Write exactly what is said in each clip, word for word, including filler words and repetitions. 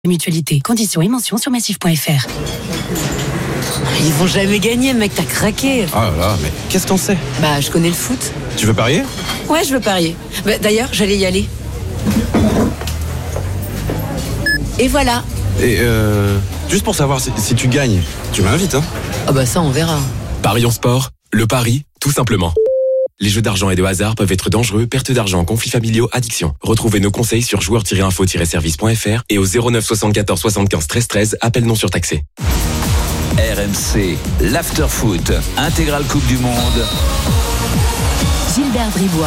Mutualité. Conditions et mentions sur massif point f r. Ils vont jamais gagner, mec, t'as craqué. Ah là là, mais qu'est-ce qu'on sait? Bah, je connais le foot. Tu veux parier? Ouais, je veux parier. Bah, d'ailleurs, j'allais y aller. Et voilà. Et euh, juste pour savoir si, si tu gagnes, tu m'invites, hein? Ah bah ça, on verra. Paris en sport, le pari, tout simplement. Les jeux d'argent et de hasard peuvent être dangereux, perte d'argent, conflits familiaux, addiction. Retrouvez nos conseils sur joueurs tiret info tiret service point f r et au zéro neuf soixante-quatorze soixante-quinze treize treize, appel non surtaxé. R M C, l'afterfoot, intégrale Coupe du Monde. Gilbert Bribois.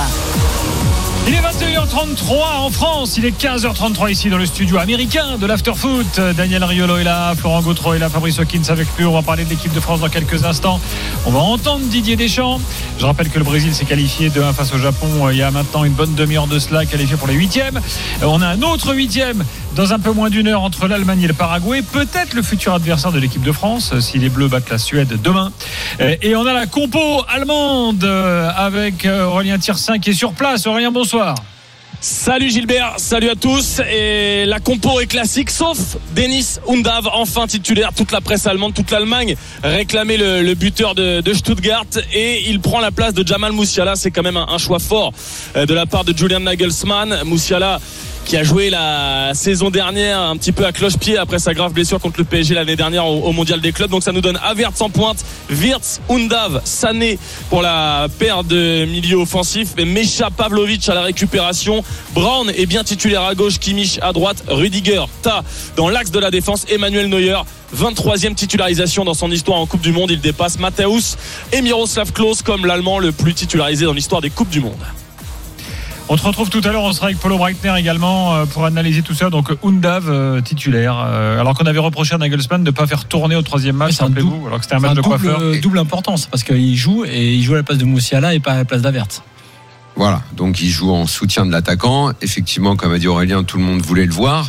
Il est vingt et une heures trente-trois en France, il est quinze heures trente-trois ici dans le studio américain de l'Afterfoot. Daniel Riolo est là, Florent Gautreau est là, Fabrice Hawkins avec nous. On va parler de l'équipe de France dans quelques instants. On va entendre Didier Deschamps. Je rappelle que le Brésil s'est qualifié deux un face au Japon il y a maintenant une bonne demi-heure de cela, qualifié pour les huitièmes. On a un autre huitième dans un peu moins d'une heure entre l'Allemagne et le Paraguay. Peut-être le futur adversaire de l'équipe de France si les Bleus battent la Suède demain. Et on a la compo allemande avec Aurélien Tiersin qui est sur place. Aurélien, bonsoir. Salut Gilbert, salut à tous. Et la compo est classique sauf Dennis Undav, enfin titulaire. Toute la presse allemande, toute l'Allemagne réclamait le, le buteur de, de Stuttgart et il prend la place de Jamal Musiala. C'est quand même un, un choix fort de la part de Julian Nagelsmann. Musiala qui a joué la saison dernière un petit peu à cloche-pied après sa grave blessure contre le P S G l'année dernière au, au Mondial des clubs. Donc ça nous donne Havertz en pointe, Wirtz, Undav, Sané pour la paire de milieux offensifs, Mecha, Pavlovic à la récupération, Braun est bien titulaire à gauche, Kimmich à droite, Rüdiger, Ta dans l'axe de la défense, Emmanuel Neuer, vingt-troisième titularisation dans son histoire en Coupe du Monde. Il dépasse Matthäus et Miroslav Klose comme l'Allemand le plus titularisé dans l'histoire des Coupes du Monde. On se retrouve tout à l'heure, on sera avec Paulo Breitner également pour analyser tout ça. Donc Undav euh, titulaire, euh, alors qu'on avait reproché à Nagelsmann de ne pas faire tourner au troisième match, rappelez-vous, alors que c'était un match un de double, coiffeur. Double importance, parce qu'il joue et il joue à la place de Musiala et pas à la place d'Havertz. Voilà, donc il joue en soutien de l'attaquant. Effectivement, comme a dit Aurélien, tout le monde voulait le voir.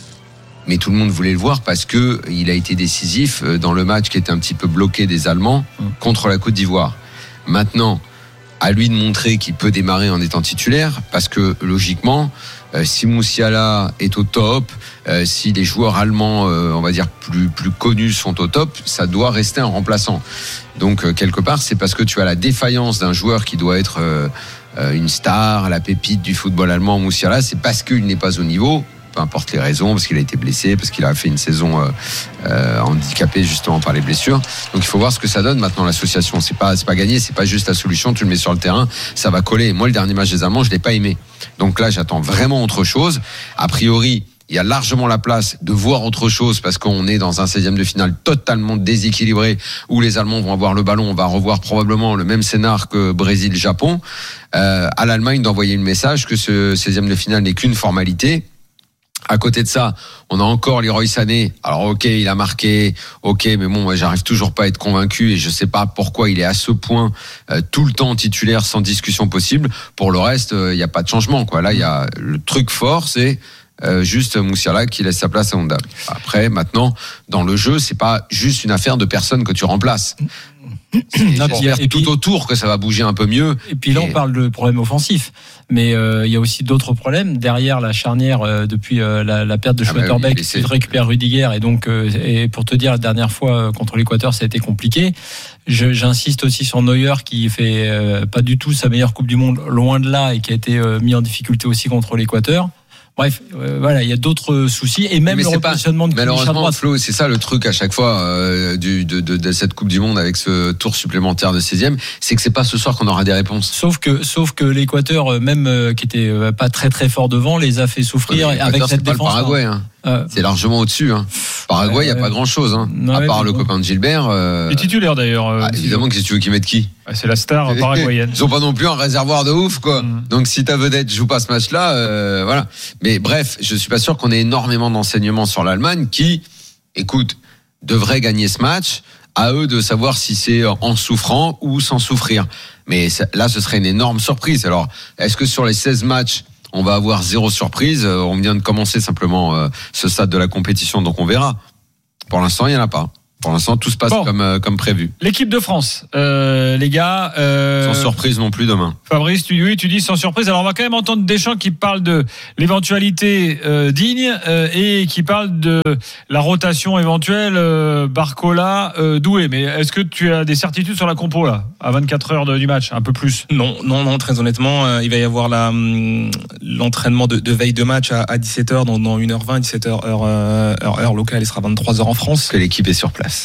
Mais tout le monde voulait le voir parce que il a été décisif dans le match qui était un petit peu bloqué des Allemands contre la Côte d'Ivoire. Maintenant, à lui de montrer qu'il peut démarrer en étant titulaire, parce que logiquement, euh, si Musiala est au top, euh, si les joueurs allemands, euh, on va dire plus plus connus sont au top, ça doit rester un remplaçant. Donc euh, quelque part, c'est parce que tu as la défaillance d'un joueur qui doit être euh, euh, une star, la pépite du football allemand, Musiala, c'est parce qu'il n'est pas au niveau. Peu importe les raisons, parce qu'il a été blessé, parce qu'il a fait une saison euh, euh, handicapée justement par les blessures. Donc il faut voir ce que ça donne maintenant l'association. C'est pas c'est pas gagné, c'est pas juste la solution. Tu le mets sur le terrain, ça va coller. Moi, le dernier match des Allemands, je l'ai pas aimé. Donc là, j'attends vraiment autre chose. A priori, il y a largement la place de voir autre chose parce qu'on est dans un seizième de finale totalement déséquilibré où les Allemands vont avoir le ballon. On va revoir probablement le même scénar que Brésil-Japon. Euh, à l'Allemagne d'envoyer le message que ce seizième de finale n'est qu'une formalité. À côté de ça, on a encore Leroy Sané. Alors ok, il a marqué, ok, mais bon, moi, j'arrive toujours pas à être convaincu et je sais pas pourquoi il est à ce point euh, tout le temps titulaire sans discussion possible. Pour le reste, il euh, y a pas de changement, quoi. Là, il y a le truc fort, c'est euh, juste Musiala qui laisse sa place à Undav. Après, maintenant, dans le jeu, c'est pas juste une affaire de personne que tu remplaces. Non, puis, et tout puis, autour que ça va bouger un peu mieux. Et puis là, et... on parle de problème offensif, mais euh, il y a aussi d'autres problèmes derrière la charnière euh, depuis euh, la, la perte de Schlotterbeck, qui ah bah oui, récupère Rüdiger. Et donc, euh, et pour te dire, la dernière fois euh, contre l'Équateur, ça a été compliqué. Je, j'insiste aussi sur Neuer qui fait euh, pas du tout sa meilleure Coupe du Monde, loin de là, et qui a été euh, mis en difficulté aussi contre l'Équateur. Bref, euh, voilà, il y a d'autres soucis et même mais le repositionnement de Kimmich à droite. Flo, c'est ça le truc à chaque fois euh, du, de, de, de cette Coupe du Monde avec ce tour supplémentaire de seizième, c'est que c'est pas ce soir qu'on aura des réponses. Sauf que, sauf que l'Équateur, même euh, qui était euh, pas très très fort devant, les a fait souffrir ouais, avec cette c'est défense. Pas le Paraguay, hein. Euh, c'est largement au-dessus. Hein. Paraguay, il euh, n'y a pas grand-chose, hein. À part le copain de Gilbert. Euh... Il est titulaire d'ailleurs. Euh, ah, évidemment, qu'est-ce que tu veux qu'ils mettent qui? C'est la star paraguayenne. Ils ont pas non plus un réservoir de ouf, quoi. Mm. Donc si ta vedette joue pas ce match-là, euh, voilà. Mais bref, je suis pas sûr qu'on ait énormément d'enseignements sur l'Allemagne qui, écoute, devrait gagner ce match. À eux de savoir si c'est en souffrant ou sans souffrir. Mais là, ce serait une énorme surprise. Alors, est-ce que sur les seize matchs, on va avoir zéro surprise? On vient de commencer simplement euh, ce stade de la compétition, donc on verra. Pour l'instant, il n'y en a pas. Pour l'instant, tout se passe bon. comme, euh, comme prévu. L'équipe de France, euh, les gars. Euh, sans surprise non plus demain. Fabrice, tu, oui, tu dis sans surprise. Alors, on va quand même entendre Deschamps qui parle de l'éventualité euh, Digne euh, et qui parle de la rotation éventuelle euh, Barcola, euh, Doué. Mais est-ce que tu as des certitudes sur la compo, là, à vingt-quatre heures de, du match? Un peu plus? Non, non, non, très honnêtement, euh, il va y avoir la, hum, l'entraînement de, de veille de match à, à dix-sept heures, dans, dans une heure vingt, dix-sept heures, heure, euh, heure, heure locale, il sera vingt-trois heures en France. Que l'équipe est sur place.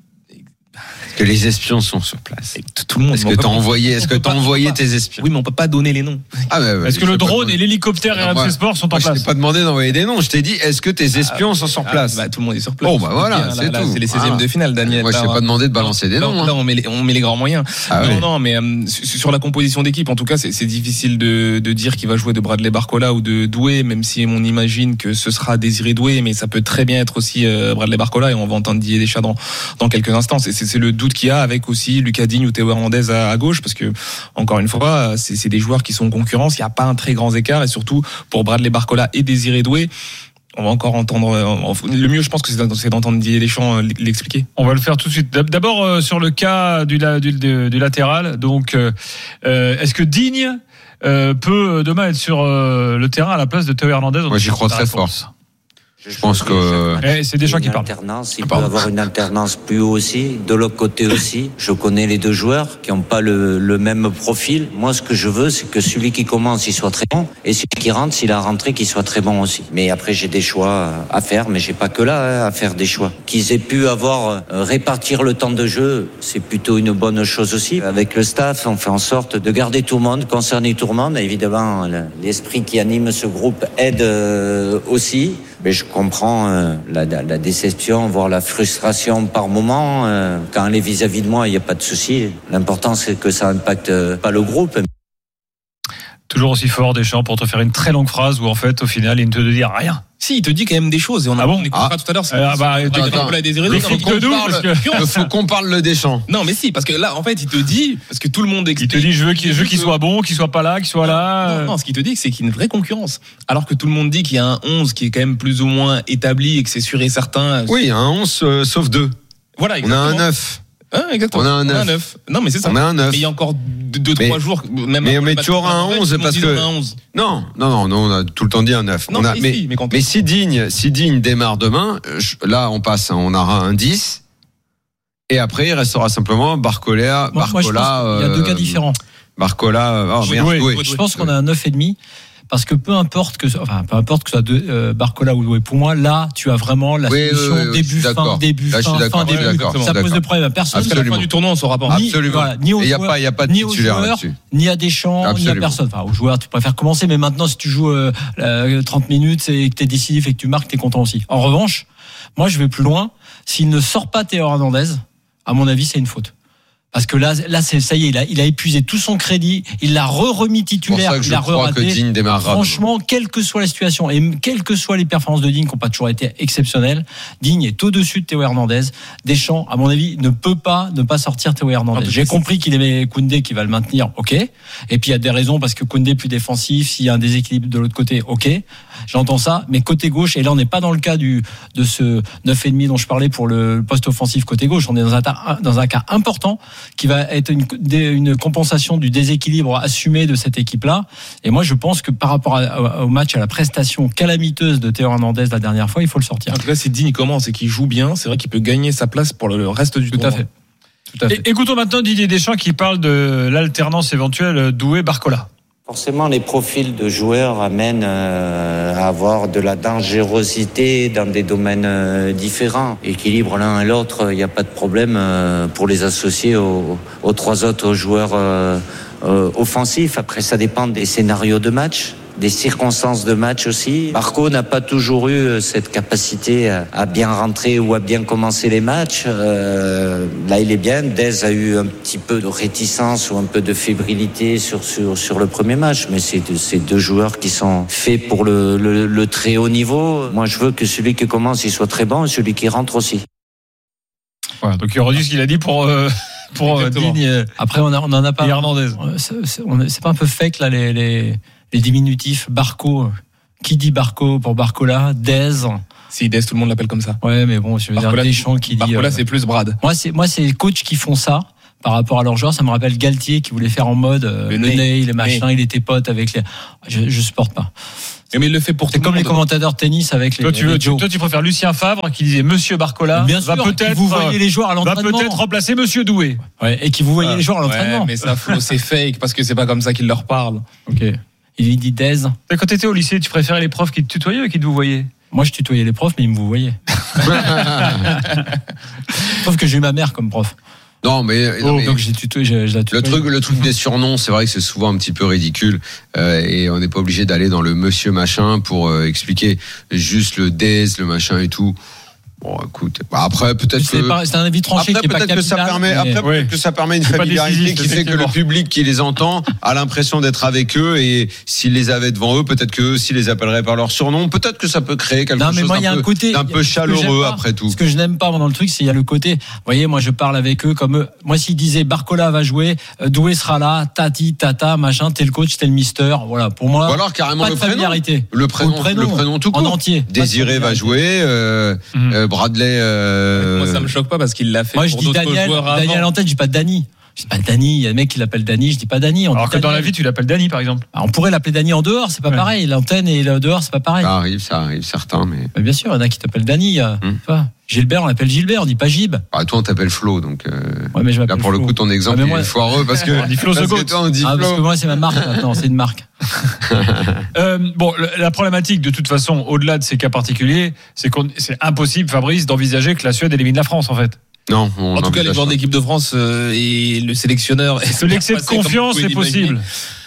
Que les espions sont sur place. Et tout le monde. Est-ce que t'as envoyé, est-ce que t'as envoyé tes espions? Oui, mais on peut pas donner les noms. Ah, bah, bah, est-ce que le drone et l'hélicoptère et R M C Sport sont en moi, place? Je t'ai pas demandé d'envoyer des noms. Je t'ai dit, est-ce que tes espions ah, sont sur place? Ah, bah, tout le monde est sur place. Bon, bah voilà, là, c'est là, tout. C'est les seizièmes voilà. de finale, Daniel. Moi, je t'ai pas demandé de balancer des noms. Là, hein. là on, met les, on met les grands moyens. Ah, non, oui. non, mais euh, sur la composition d'équipe, en tout cas, c'est, c'est difficile de, de dire qu'il va jouer de Bradley Barcola ou de Doué, même si on imagine que ce sera Désiré Doué, mais ça peut très bien être aussi euh, Bradley Barcola, et on va entendre Didier Deschamps dans, dans quelques instants. C'est, c'est, c'est le doute qu'il y a avec aussi Lucas Digne ou Théo Hernandez à, à gauche, parce que encore une fois, c'est, c'est des joueurs qui sont en concurrence. Il n'y a pas un très grand écart, et surtout pour Bradley Barcola et Désiré Doué, on va encore entendre. Le mieux, je pense que c'est d'entendre Didier Deschamps l'expliquer. On va le faire tout de suite. D'abord euh, sur le cas du, du, du, du latéral. Donc, euh, est-ce que Digne euh, peut demain être sur euh, le terrain à la place de Théo Hernandez? Moi, j'y crois très fort. Je pense que eh, c'est Deschamps qui parle. Il peut avoir une alternance plus haut aussi, de l'autre côté aussi. Je connais les deux joueurs qui n'ont pas le, le même profil. Moi, ce que je veux, c'est que celui qui commence, il soit très bon, et celui qui rentre, s'il a rentré, qu'il soit très bon aussi. Mais après, j'ai des choix à faire, mais j'ai pas que là hein, à faire des choix. Qu'ils aient pu avoir euh, répartir le temps de jeu, c'est plutôt une bonne chose aussi. Avec le staff, on fait en sorte de garder tout le monde, concerner tout le monde. Évidemment, l'esprit qui anime ce groupe aide euh, aussi. Mais je comprends euh, la, la déception, voire la frustration par moment. Euh, quand elle est vis-à-vis de moi, il n'y a pas de souci. L'important, c'est que ça n'impacte euh, pas le groupe. Toujours aussi fort, Deschamps, pour te faire une très longue phrase où, en fait, au final, il ne te dit rien. Si, il te dit quand même des choses. Et on a, ah bon on écoutera ah. tout à l'heure. C'est, ah bah, c'est, attends, attends, Désiré, il faut qu'on parle, que... faut qu'on parle le Deschamps. Non, mais si, parce que là, en fait, il te dit, parce que tout le monde explique. Il te dit, je veux qu'il, je veux qu'il soit bon, qu'il soit pas là, qu'il soit là. Non, non, ce qu'il te dit, c'est qu'il y a une vraie concurrence. Alors que tout le monde dit qu'il y a un onze qui est quand même plus ou moins établi et que c'est sûr et certain. Oui, un onze, euh, sauf deux. Voilà, exactement. On a un neuf. Ah, exactement. On a un neuf. On a un neuf. Non, mais c'est ça. On a un neuf. Mais il y a encore deux, trois jours, même. Mais, mais tu auras un onze parce que. Un onze. Non, non, non, non, on a tout le temps dit un neuf. Non, on a, mais, mais, si, mais, mais si Digne, si Digne démarre demain, je, là, on passe, on aura un dix. Et après, il restera simplement Barcola, moi, Barcola. Moi, il y a deux cas différents. Barcola, oh, merde, oui, oui. Je pense qu'on a un neuf virgule cinq. Parce que peu importe que, enfin, peu importe que ce soit de, euh, Barcola ou Doué, pour moi, là, tu as vraiment la oui, solution oui, oui, début, fin, début, là, fin, fin, début. Ouais, ça pose de problème à personne. Parce qu'à la fin du tournoi, on saura pas. Ni, Absolument. Voilà, ni aux Et y a joueurs, pas, y a pas de ni aux joueurs, là-dessus. ni à Deschamps, Absolument. ni à personne. Enfin, aux joueurs, tu préfères commencer, mais maintenant, si tu joues euh, euh, trente minutes et que t'es décisif et que tu marques, t'es content aussi. En revanche, moi, je vais plus loin. S'il ne sort pas Théo Hernandez, à mon avis, c'est une faute. Parce que là, là, c'est, ça y est, il a, il a épuisé tout son crédit, il l'a re-remis titulaire, il a re-raté. Franchement, quelle que soit la situation, et quelles que soient les performances de Digne, qui n'ont pas toujours été exceptionnelles, Digne est au-dessus de Théo Hernandez. Deschamps, à mon avis, ne peut pas ne pas sortir Théo Hernandez. J'ai compris qu'il aimait Koundé, qui va le maintenir, ok. Et puis il y a des raisons, parce que Koundé est plus défensif, s'il y a un déséquilibre de l'autre côté, ok. J'entends ça, mais côté gauche, et là on n'est pas dans le cas du, de ce neuf virgule cinq dont je parlais pour le poste offensif côté gauche, on est dans un, dans un cas important, qui va être une, une compensation du déséquilibre assumé de cette équipe-là. Et moi, je pense que par rapport à, au match, à la prestation calamiteuse de Théo Hernandez la dernière fois, il faut le sortir. En tout cas, si Digne commence et qu'il joue bien, c'est vrai qu'il peut gagner sa place pour le reste du tournoi. Tout à fait. Tout à fait. Et, écoutons maintenant Didier Deschamps qui parle de l'alternance éventuelle Doué-Barcola. Forcément, les profils de joueurs amènent euh, à avoir de la dangerosité dans des domaines euh, différents. Équilibre l'un et l'autre, il n'y a pas de problème euh, pour les associer aux, aux trois autres joueurs euh, euh, offensifs. Après, ça dépend des scénarios de match, des circonstances de match aussi. Barco n'a pas toujours eu cette capacité à bien rentrer ou à bien commencer les matchs. Euh, là, il est bien. Dez a eu un petit peu de réticence ou un peu de fébrilité sur, sur, sur le premier match. Mais c'est ces deux joueurs qui sont faits pour le, le, le très haut niveau. Moi, je veux que celui qui commence, il soit très bon et celui qui rentre aussi. Voilà, donc il redit ce qu'il a dit pour... Euh... pour euh, Digne. Après, on, a, on en a pas... Hernandez. C'est, c'est, on, c'est pas un peu fake, là, les... les... les diminutifs, Barco, qui dit Barco pour Barcola, Dez, Si Dez, tout le monde l'appelle comme ça. Ouais, mais bon, je veux dire, Deschamps qui dit. Barcola, euh, c'est plus Brad. Moi, c'est moi, c'est les coachs qui font ça. Par rapport à leurs joueurs, ça me rappelle Galtier qui voulait faire en mode euh, le, le nez, les machins, il était pote avec les. Je, je supporte pas. Mais il le fait pour c'est comme les commentateurs de tennis avec les. Toi, tu veux, les tu, toi, tu préfères Lucien Favre qui disait Monsieur Barcola. Bien va sûr, peut-être vous voyez les joueurs à l'entraînement. Va peut-être remplacer Monsieur Doué. Ouais, et qui vous voyez ah, les joueurs à l'entraînement. Ouais, mais ça, c'est fake parce que c'est pas comme ça qu'il leur parle. Ok. Il dit Dez. Quand t'étais au lycée, tu préférais les profs qui te tutoyaient ou qui te vous voyaient? Moi, je tutoyais les profs, mais ils me vous voyaient. Sauf que j'ai eu ma mère comme prof. Non mais, oh, non, mais donc j'ai tutoyé, j'ai, j'ai la le truc, le truc des surnoms, c'est vrai que c'est souvent un petit peu ridicule euh, et on n'est pas obligé d'aller dans le monsieur machin pour euh, expliquer juste le Dez, le machin et tout. Bon, écoute, bah après peut-être c'est que pas, c'est un avis tranché après qui est peut-être pas que ça capital, permet, mais... après ouais. peut-être que ça permet une c'est familiarité qui fait que le public qui les entend a l'impression d'être avec eux et s'ils les avaient devant eux, peut-être que eux s'ils les appelleraient par leur surnom, peut-être que ça peut créer quelque non, mais chose moi, d'un, un peu, côté, d'un peu chaleureux après tout. Ce que je n'aime pas dans le truc, c'est qu'il y a le côté, vous voyez, moi je parle avec eux comme eux. Moi s'ils disaient Barcola va jouer, Doué sera là, tati, tata, machin, t'es le coach, t'es le mister, voilà. Pour moi, ou alors carrément pas le de prénom, familiarité. le prénom, le prénom, le prénom tout court. En entier. Désiré va jouer, euh, mmh. euh, Bradley. Euh, Moi ça me choque pas parce qu'il l'a fait. Moi pour je dis d'autres Daniel, joueurs Daniel avant. en tête, je dis pas Dani. Je dis pas Dani, il y a un mec qui l'appelle Dani, je dis pas Dani. Alors que Daniel. dans la vie, tu l'appelles Dani, par exemple. Ah, on pourrait l'appeler Dani en dehors, c'est pas ouais. pareil. L'antenne et le dehors, c'est pas pareil. Ça arrive, ça arrive, certains, mais. mais bien sûr, il y en a qui t'appellent Dani. Hum. Gilbert, on l'appelle Gilbert, on dit pas Gib. Ah, toi, on t'appelle Flo, donc. Euh... Ouais, mais je là, pour Flo. le coup, ton exemple ouais, moi... il est foireux parce que. on dit Flo parce que toi, on dit ah, Flo. parce que moi, c'est ma marque maintenant, c'est une marque. euh, bon, la problématique, de toute façon, au-delà de ces cas particuliers, c'est qu'on, c'est impossible, Fabrice, d'envisager que la Suède élimine la France, en fait. Non, on en tout cas, les joueurs d'équipe de France euh, et le sélectionneur. C'est l'excès de confiance, c'est possible.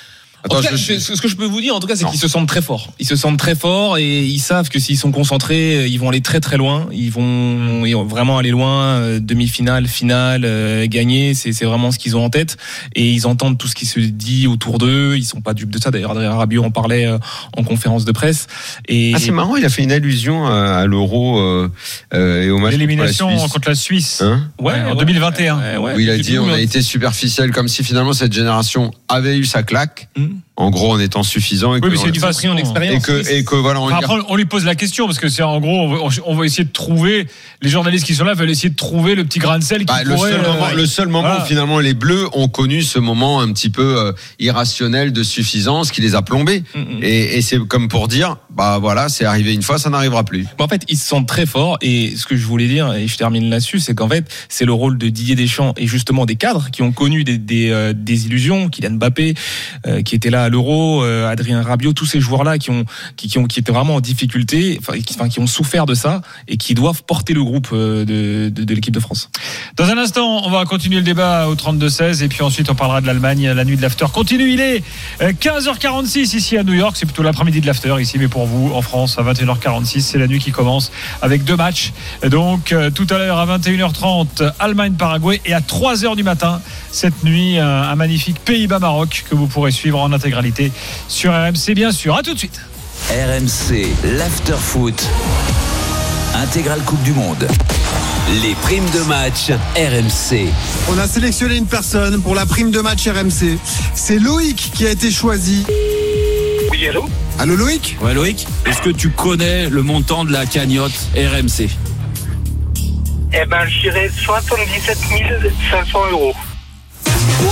En tout cas, je... ce que je peux vous dire, en tout cas, c'est non. qu'ils se sentent très forts. Ils se sentent très forts et ils savent que s'ils sont concentrés, ils vont aller très très loin. Ils vont, ils vont vraiment aller loin, euh, demi-finale, finale, euh, gagner. C'est, c'est vraiment ce qu'ils ont en tête. Et ils entendent tout ce qui se dit autour d'eux. Ils sont pas dupes de ça. D'ailleurs, Adrien Rabiot en parlait euh, en conférence de presse. Et ah, c'est marrant. Il a fait une allusion à, à l'Euro euh, euh, et au match l'élimination contre la Suisse. contre la Suisse. Hein ouais, ouais, en deux mille vingt et un. Ouais, ouais, où il a dit, on a été superficiel, comme si finalement cette génération avait eu sa claque. Mmh. En gros, en étant suffisant et oui, que, mais c'est une façon d'expérience. Et que, et que voilà. On, enfin, après, on lui pose la question parce que c'est en gros, on va, on va essayer de trouver. Les journalistes qui sont là veulent essayer de trouver le petit grain de sel qui bah, pourrait. Le seul euh, moment, le seul moment voilà. où finalement les Bleus ont connu ce moment un petit peu euh, irrationnel de suffisance qui les a plombés. Mm-hmm. Et, et c'est comme pour dire, bah voilà, c'est arrivé une fois, ça n'arrivera plus. En fait, ils se sentent très forts. Et ce que je voulais dire, et je termine là-dessus, c'est qu'en fait, c'est le rôle de Didier Deschamps et justement des cadres qui ont connu des, des, euh, des illusions, Kylian Mbappé, euh, qui était là à l'Euro. Euh, Adrien Rabiot, tous ces joueurs-là qui ont, qui, qui ont, qui étaient vraiment en difficulté, enfin, qui, enfin, qui ont souffert de ça et qui doivent porter le groupe de, de, de l'équipe de France. Dans un instant, on va continuer le débat au trente-deux seize et puis ensuite on parlera de l'Allemagne. La nuit de l'after continue. Il est quinze heures quarante-six ici à New York. C'est plutôt l'après-midi de l'after ici, mais pour vous en France à vingt et une heures quarante-six, c'est la nuit qui commence avec deux matchs. Donc tout à l'heure à vingt et une heures trente, Allemagne-Paraguay et à trois heures du matin cette nuit un, un magnifique Pays-Bas-Maroc que vous pourrez suivre en intégralité sur R M C, bien sûr. À tout de suite. R M C, l'after-foot, intégrale Coupe du Monde. Les primes de match R M C. On a sélectionné une personne pour la prime de match R M C. C'est Loïc qui a été choisi. Oui, allô ? Allô Loïc ? Ouais Loïc, est-ce que tu connais le montant de la cagnotte R M C ? Eh ben, je dirais soixante-dix-sept mille cinq cents euros. Wow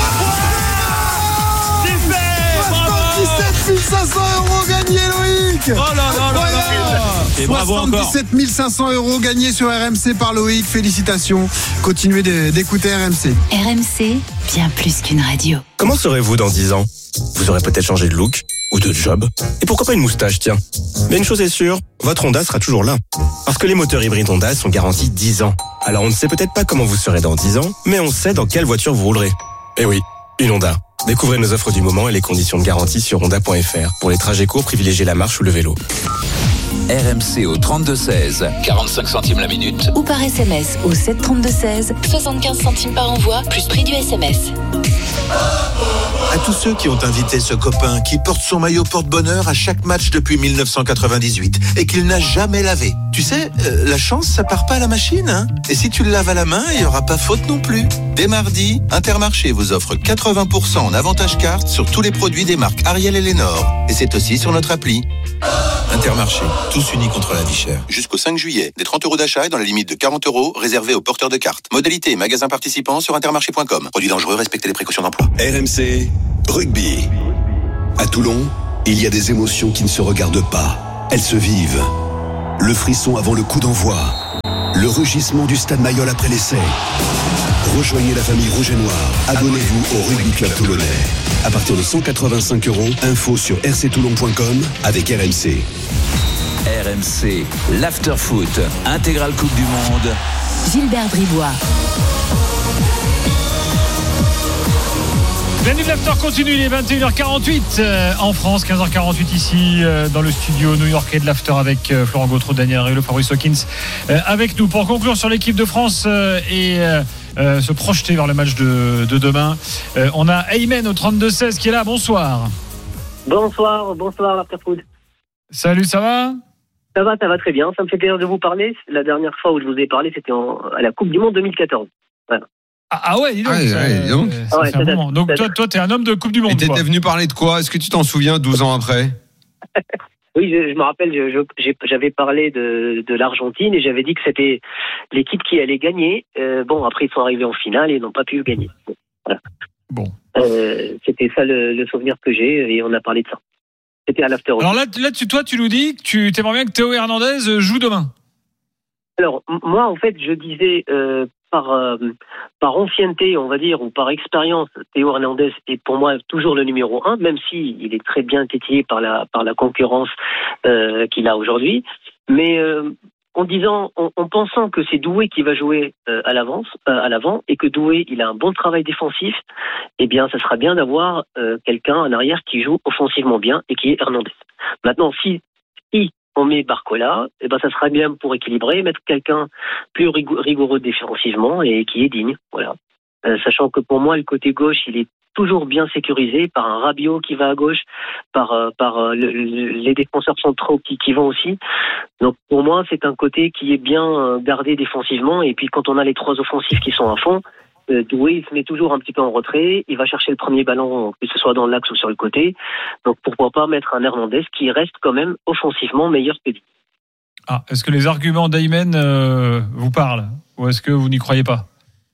soixante-dix-sept mille cinq cents euros gagnés, Loïc. Oh là là là là. Et bravo encore. soixante-dix-sept mille cinq cents euros gagnés sur R M C par Loïc. Félicitations. Continuez d'écouter R M C. R M C, bien plus qu'une radio. Comment serez-vous dans dix ans ? Vous aurez peut-être changé de look ou de job. Et pourquoi pas une moustache, tiens. Mais une chose est sûre, votre Honda sera toujours là. Parce que les moteurs hybrides Honda sont garantis dix ans. Alors on ne sait peut-être pas comment vous serez dans dix ans, mais on sait dans quelle voiture vous roulerez. Eh oui, une Honda. Découvrez nos offres du moment et les conditions de garantie sur honda point f r. Pour les trajets courts, privilégiez la marche ou le vélo. R M C au trente-deux seize, quarante-cinq centimes la minute. Ou par S M S au sept trente-deux seize, soixante-quinze centimes par envoi, plus prix du S M S. À tous ceux qui ont invité ce copain qui porte son maillot porte-bonheur à chaque match depuis dix-neuf cent quatre-vingt-dix-huit et qu'il n'a jamais lavé. Tu sais, euh, la chance, ça part pas à la machine, hein. Et si tu le laves à la main, il n'y aura pas faute non plus. Dès mardi, Intermarché vous offre quatre-vingts pour cent en avantage carte sur tous les produits des marques Ariel et Lénore. Et Et c'est aussi sur notre appli. Intermarché, tous unis contre la vie chère. Jusqu'au cinq juillet, des trente euros d'achat et dans la limite de quarante euros réservés aux porteurs de cartes. Modalité et magasins participants sur intermarché point com. Produits dangereux, respectez les précautions d'emploi. R M C, rugby. À Toulon, il y a des émotions qui ne se regardent pas. Elles se vivent. Le frisson avant le coup d'envoi. Le rugissement du stade Mayol après l'essai. Rejoignez la famille rouge et noire. Abonnez-vous au Rugby Club Toulonnais. À partir de cent quatre-vingt-cinq euros, info sur r c toulon point com avec R M C. R M C, l'after-foot, intégrale Coupe du Monde. Gilbert Bribois. La nuit de l'after continue, il est vingt et une heures quarante-huit euh, en France, quinze heures quarante-huit ici euh, dans le studio new-yorkais de l'after avec euh, Florent Gautreau, Daniel Riolo, Fabrice Hawkins euh, avec nous. Pour conclure sur l'équipe de France euh, et euh, euh, se projeter vers le match de, de demain, euh, on a Aymen au trente-deux seize qui est là, bonsoir. Bonsoir, bonsoir l'after-foot. Salut, ça va ? Ça va, ça va très bien, ça me fait plaisir de vous parler. La dernière fois où je vous ai parlé, c'était en, à la Coupe du Monde deux mille quatorze. Voilà. Ah, ah ouais, dis donc. Ah, ça, ouais, dis donc. ça ouais, fait un ça moment. Donc ça toi, toi, t'es un homme de Coupe du Monde. Et t'étais toi. venu parler de quoi ? Est-ce que tu t'en souviens douze ans après ? Oui, je, je me rappelle, je, je, j'ai, j'avais parlé de, de l'Argentine et j'avais dit que c'était l'équipe qui allait gagner. Euh, bon, après, ils sont arrivés en finale et ils n'ont pas pu gagner. Bon. Voilà. Bon. Euh, c'était ça le, le souvenir que j'ai et on a parlé de ça. C'était à l'after. Alors là, là tu, toi, tu nous dis que tu t'aimerais bien que Théo Hernandez joue demain. Alors, m- moi, en fait, je disais, euh, par, euh, par ancienneté, on va dire, ou par expérience, Théo Hernandez est pour moi toujours le numéro un, même si il est très bien tétillé par la, par la concurrence euh, qu'il a aujourd'hui. Mais euh, en disant, en, en pensant que c'est Doué qui va jouer euh, à l'avance, euh, à l'avant, et que Doué, il a un bon travail défensif, eh bien, ça sera bien d'avoir euh, quelqu'un en arrière qui joue offensivement bien et qui est Hernandez. Maintenant, si, si on met Barcola, eh ben, ça sera bien pour équilibrer, mettre quelqu'un plus rigoureux défensivement et qui est digne. Voilà. Euh, sachant que pour moi, le côté gauche, il est toujours bien sécurisé par un Rabiot qui va à gauche, par, euh, par euh, le, le, les défenseurs centraux qui, qui vont aussi. Donc pour moi, c'est un côté qui est bien euh, gardé défensivement. Et puis quand on a les trois offensifs qui sont à fond, euh, Doué, il se met toujours un petit peu en retrait. Il va chercher le premier ballon, que ce soit dans l'axe ou sur le côté. Donc pourquoi pas mettre un Hernandez qui reste quand même offensivement meilleur que lui. Ah, est-ce que les arguments d'Aymen euh, vous parlent ou est-ce que vous n'y croyez pas ?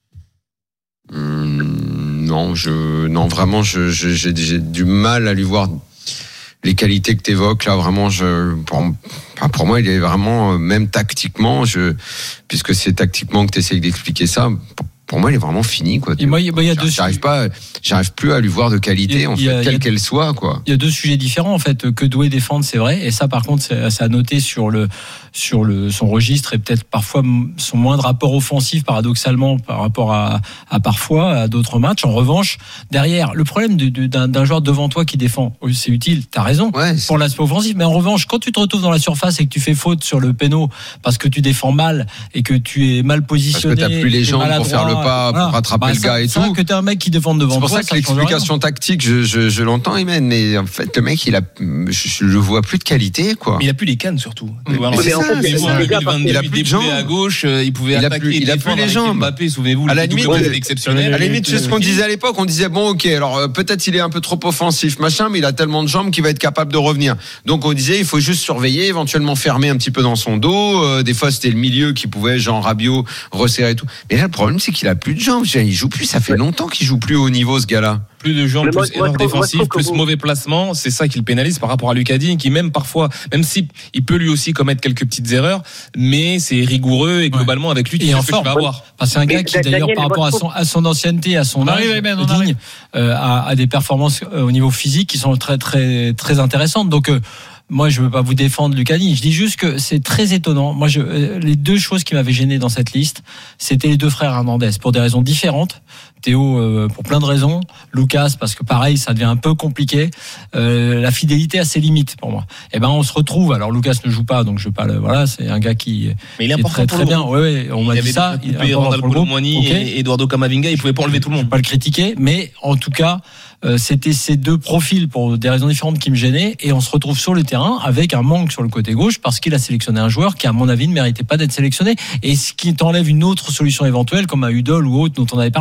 Hum, non, je, non, vraiment, je, je, j'ai, j'ai du mal à lui voir les qualités que tu évoques. Là, vraiment, je, pour, pour moi, il est vraiment, même tactiquement, je, puisque c'est tactiquement que tu essayes d'expliquer ça, pour, pour moi, il est vraiment fini, quoi. Et moi, il y a deux j'arrive pas, j'arrive plus à lui voir de qualité, en fait, quelle qu'elle soit, quoi. Il y a deux sujets différents, en fait, que Doué défendre, c'est vrai. Et ça, par contre, c'est, c'est à noter sur le, sur le, son registre et peut-être parfois son moindre rapport offensif, paradoxalement, par rapport à, à parfois à d'autres matchs. En revanche, derrière, le problème de, de, d'un, d'un joueur devant toi qui défend, c'est utile, t'as raison, ouais, pour l'aspect offensif. Mais en revanche, quand tu te retrouves dans la surface et que tu fais faute sur le péno parce que tu défends mal et que tu es mal positionné, parce que t'as plus les jambes pour faire le pas, voilà, pour rattraper bah, le ça, gars et ça, tout. que t'es un mec qui défend devant toi. C'est pour toi, ça que l'explication tactique, je, je, je l'entends, Aymen, mais en fait, le mec, il a, je, je le vois plus de qualité, quoi. Mais il a plus les cannes, surtout. Mais, mais c'est ça, c'est ça. Il a plus de jambes. À gauche, il pouvait il a attaquer, plus, il a plus les jambes. Mbappé, souvenez-vous, à la limite, c'était exceptionnel. À la limite, c'est ce qu'on disait à l'époque. On disait bon, ok, alors euh, peut-être il est un peu trop offensif, machin, mais il a tellement de jambes qu'il va être capable de revenir. Donc on disait, il faut juste surveiller, éventuellement fermer un petit peu dans son dos. Euh, des fois, c'était le milieu qui pouvait, genre Rabiot, resserrer et tout. Mais là, le problème, c'est qu'il a plus de jambes. Il joue plus. Ça fait longtemps qu'il joue plus au haut niveau, ce gars-là. Plus de jambes, moi, plus moi, erreur moi, défensive, moi, plus vous... mauvais placement. C'est ça qui le pénalise par rapport à Lucas Digne, qui même parfois, même si il peut lui aussi commettre quelques petites erreurs, mais c'est rigoureux et globalement avec lui, tu sais ce que tu vas avoir. Parce que c'est un gars qui d'ailleurs par rapport à son, à son ancienneté, à son âge, Digne, euh, a, a des performances euh, au niveau physique qui sont très très très intéressantes. Donc euh, moi, je ne veux pas vous défendre Lucas Digne. Je dis juste que c'est très étonnant. Moi, je, les deux choses qui m'avaient gêné dans cette liste, c'était les deux frères Hernandez, pour des raisons différentes. Théo, euh, pour plein de raisons. Lucas, parce que pareil, ça devient un peu compliqué. Euh, la fidélité a ses limites pour moi. Et ben, on se retrouve. Alors, Lucas ne joue pas, donc je veux pas le. Voilà, c'est un gars qui. Mais il est, est très très bien. Ouais, ouais, on il m'a avait dit ça. Il avait Randall Colomwani okay. et Eduardo Camavinga. Il pouvait pas enlever tout le monde. Je vais pas le critiquer, mais en tout cas. Euh, c'était ces deux profils pour des raisons différentes qui me gênaient et on se retrouve sur le terrain avec un manque sur le côté gauche parce qu'il a sélectionné un joueur qui à mon avis ne méritait pas d'être sélectionné et ce qui t'enlève une autre solution éventuelle comme un Udol ou autre dont on avait parlé.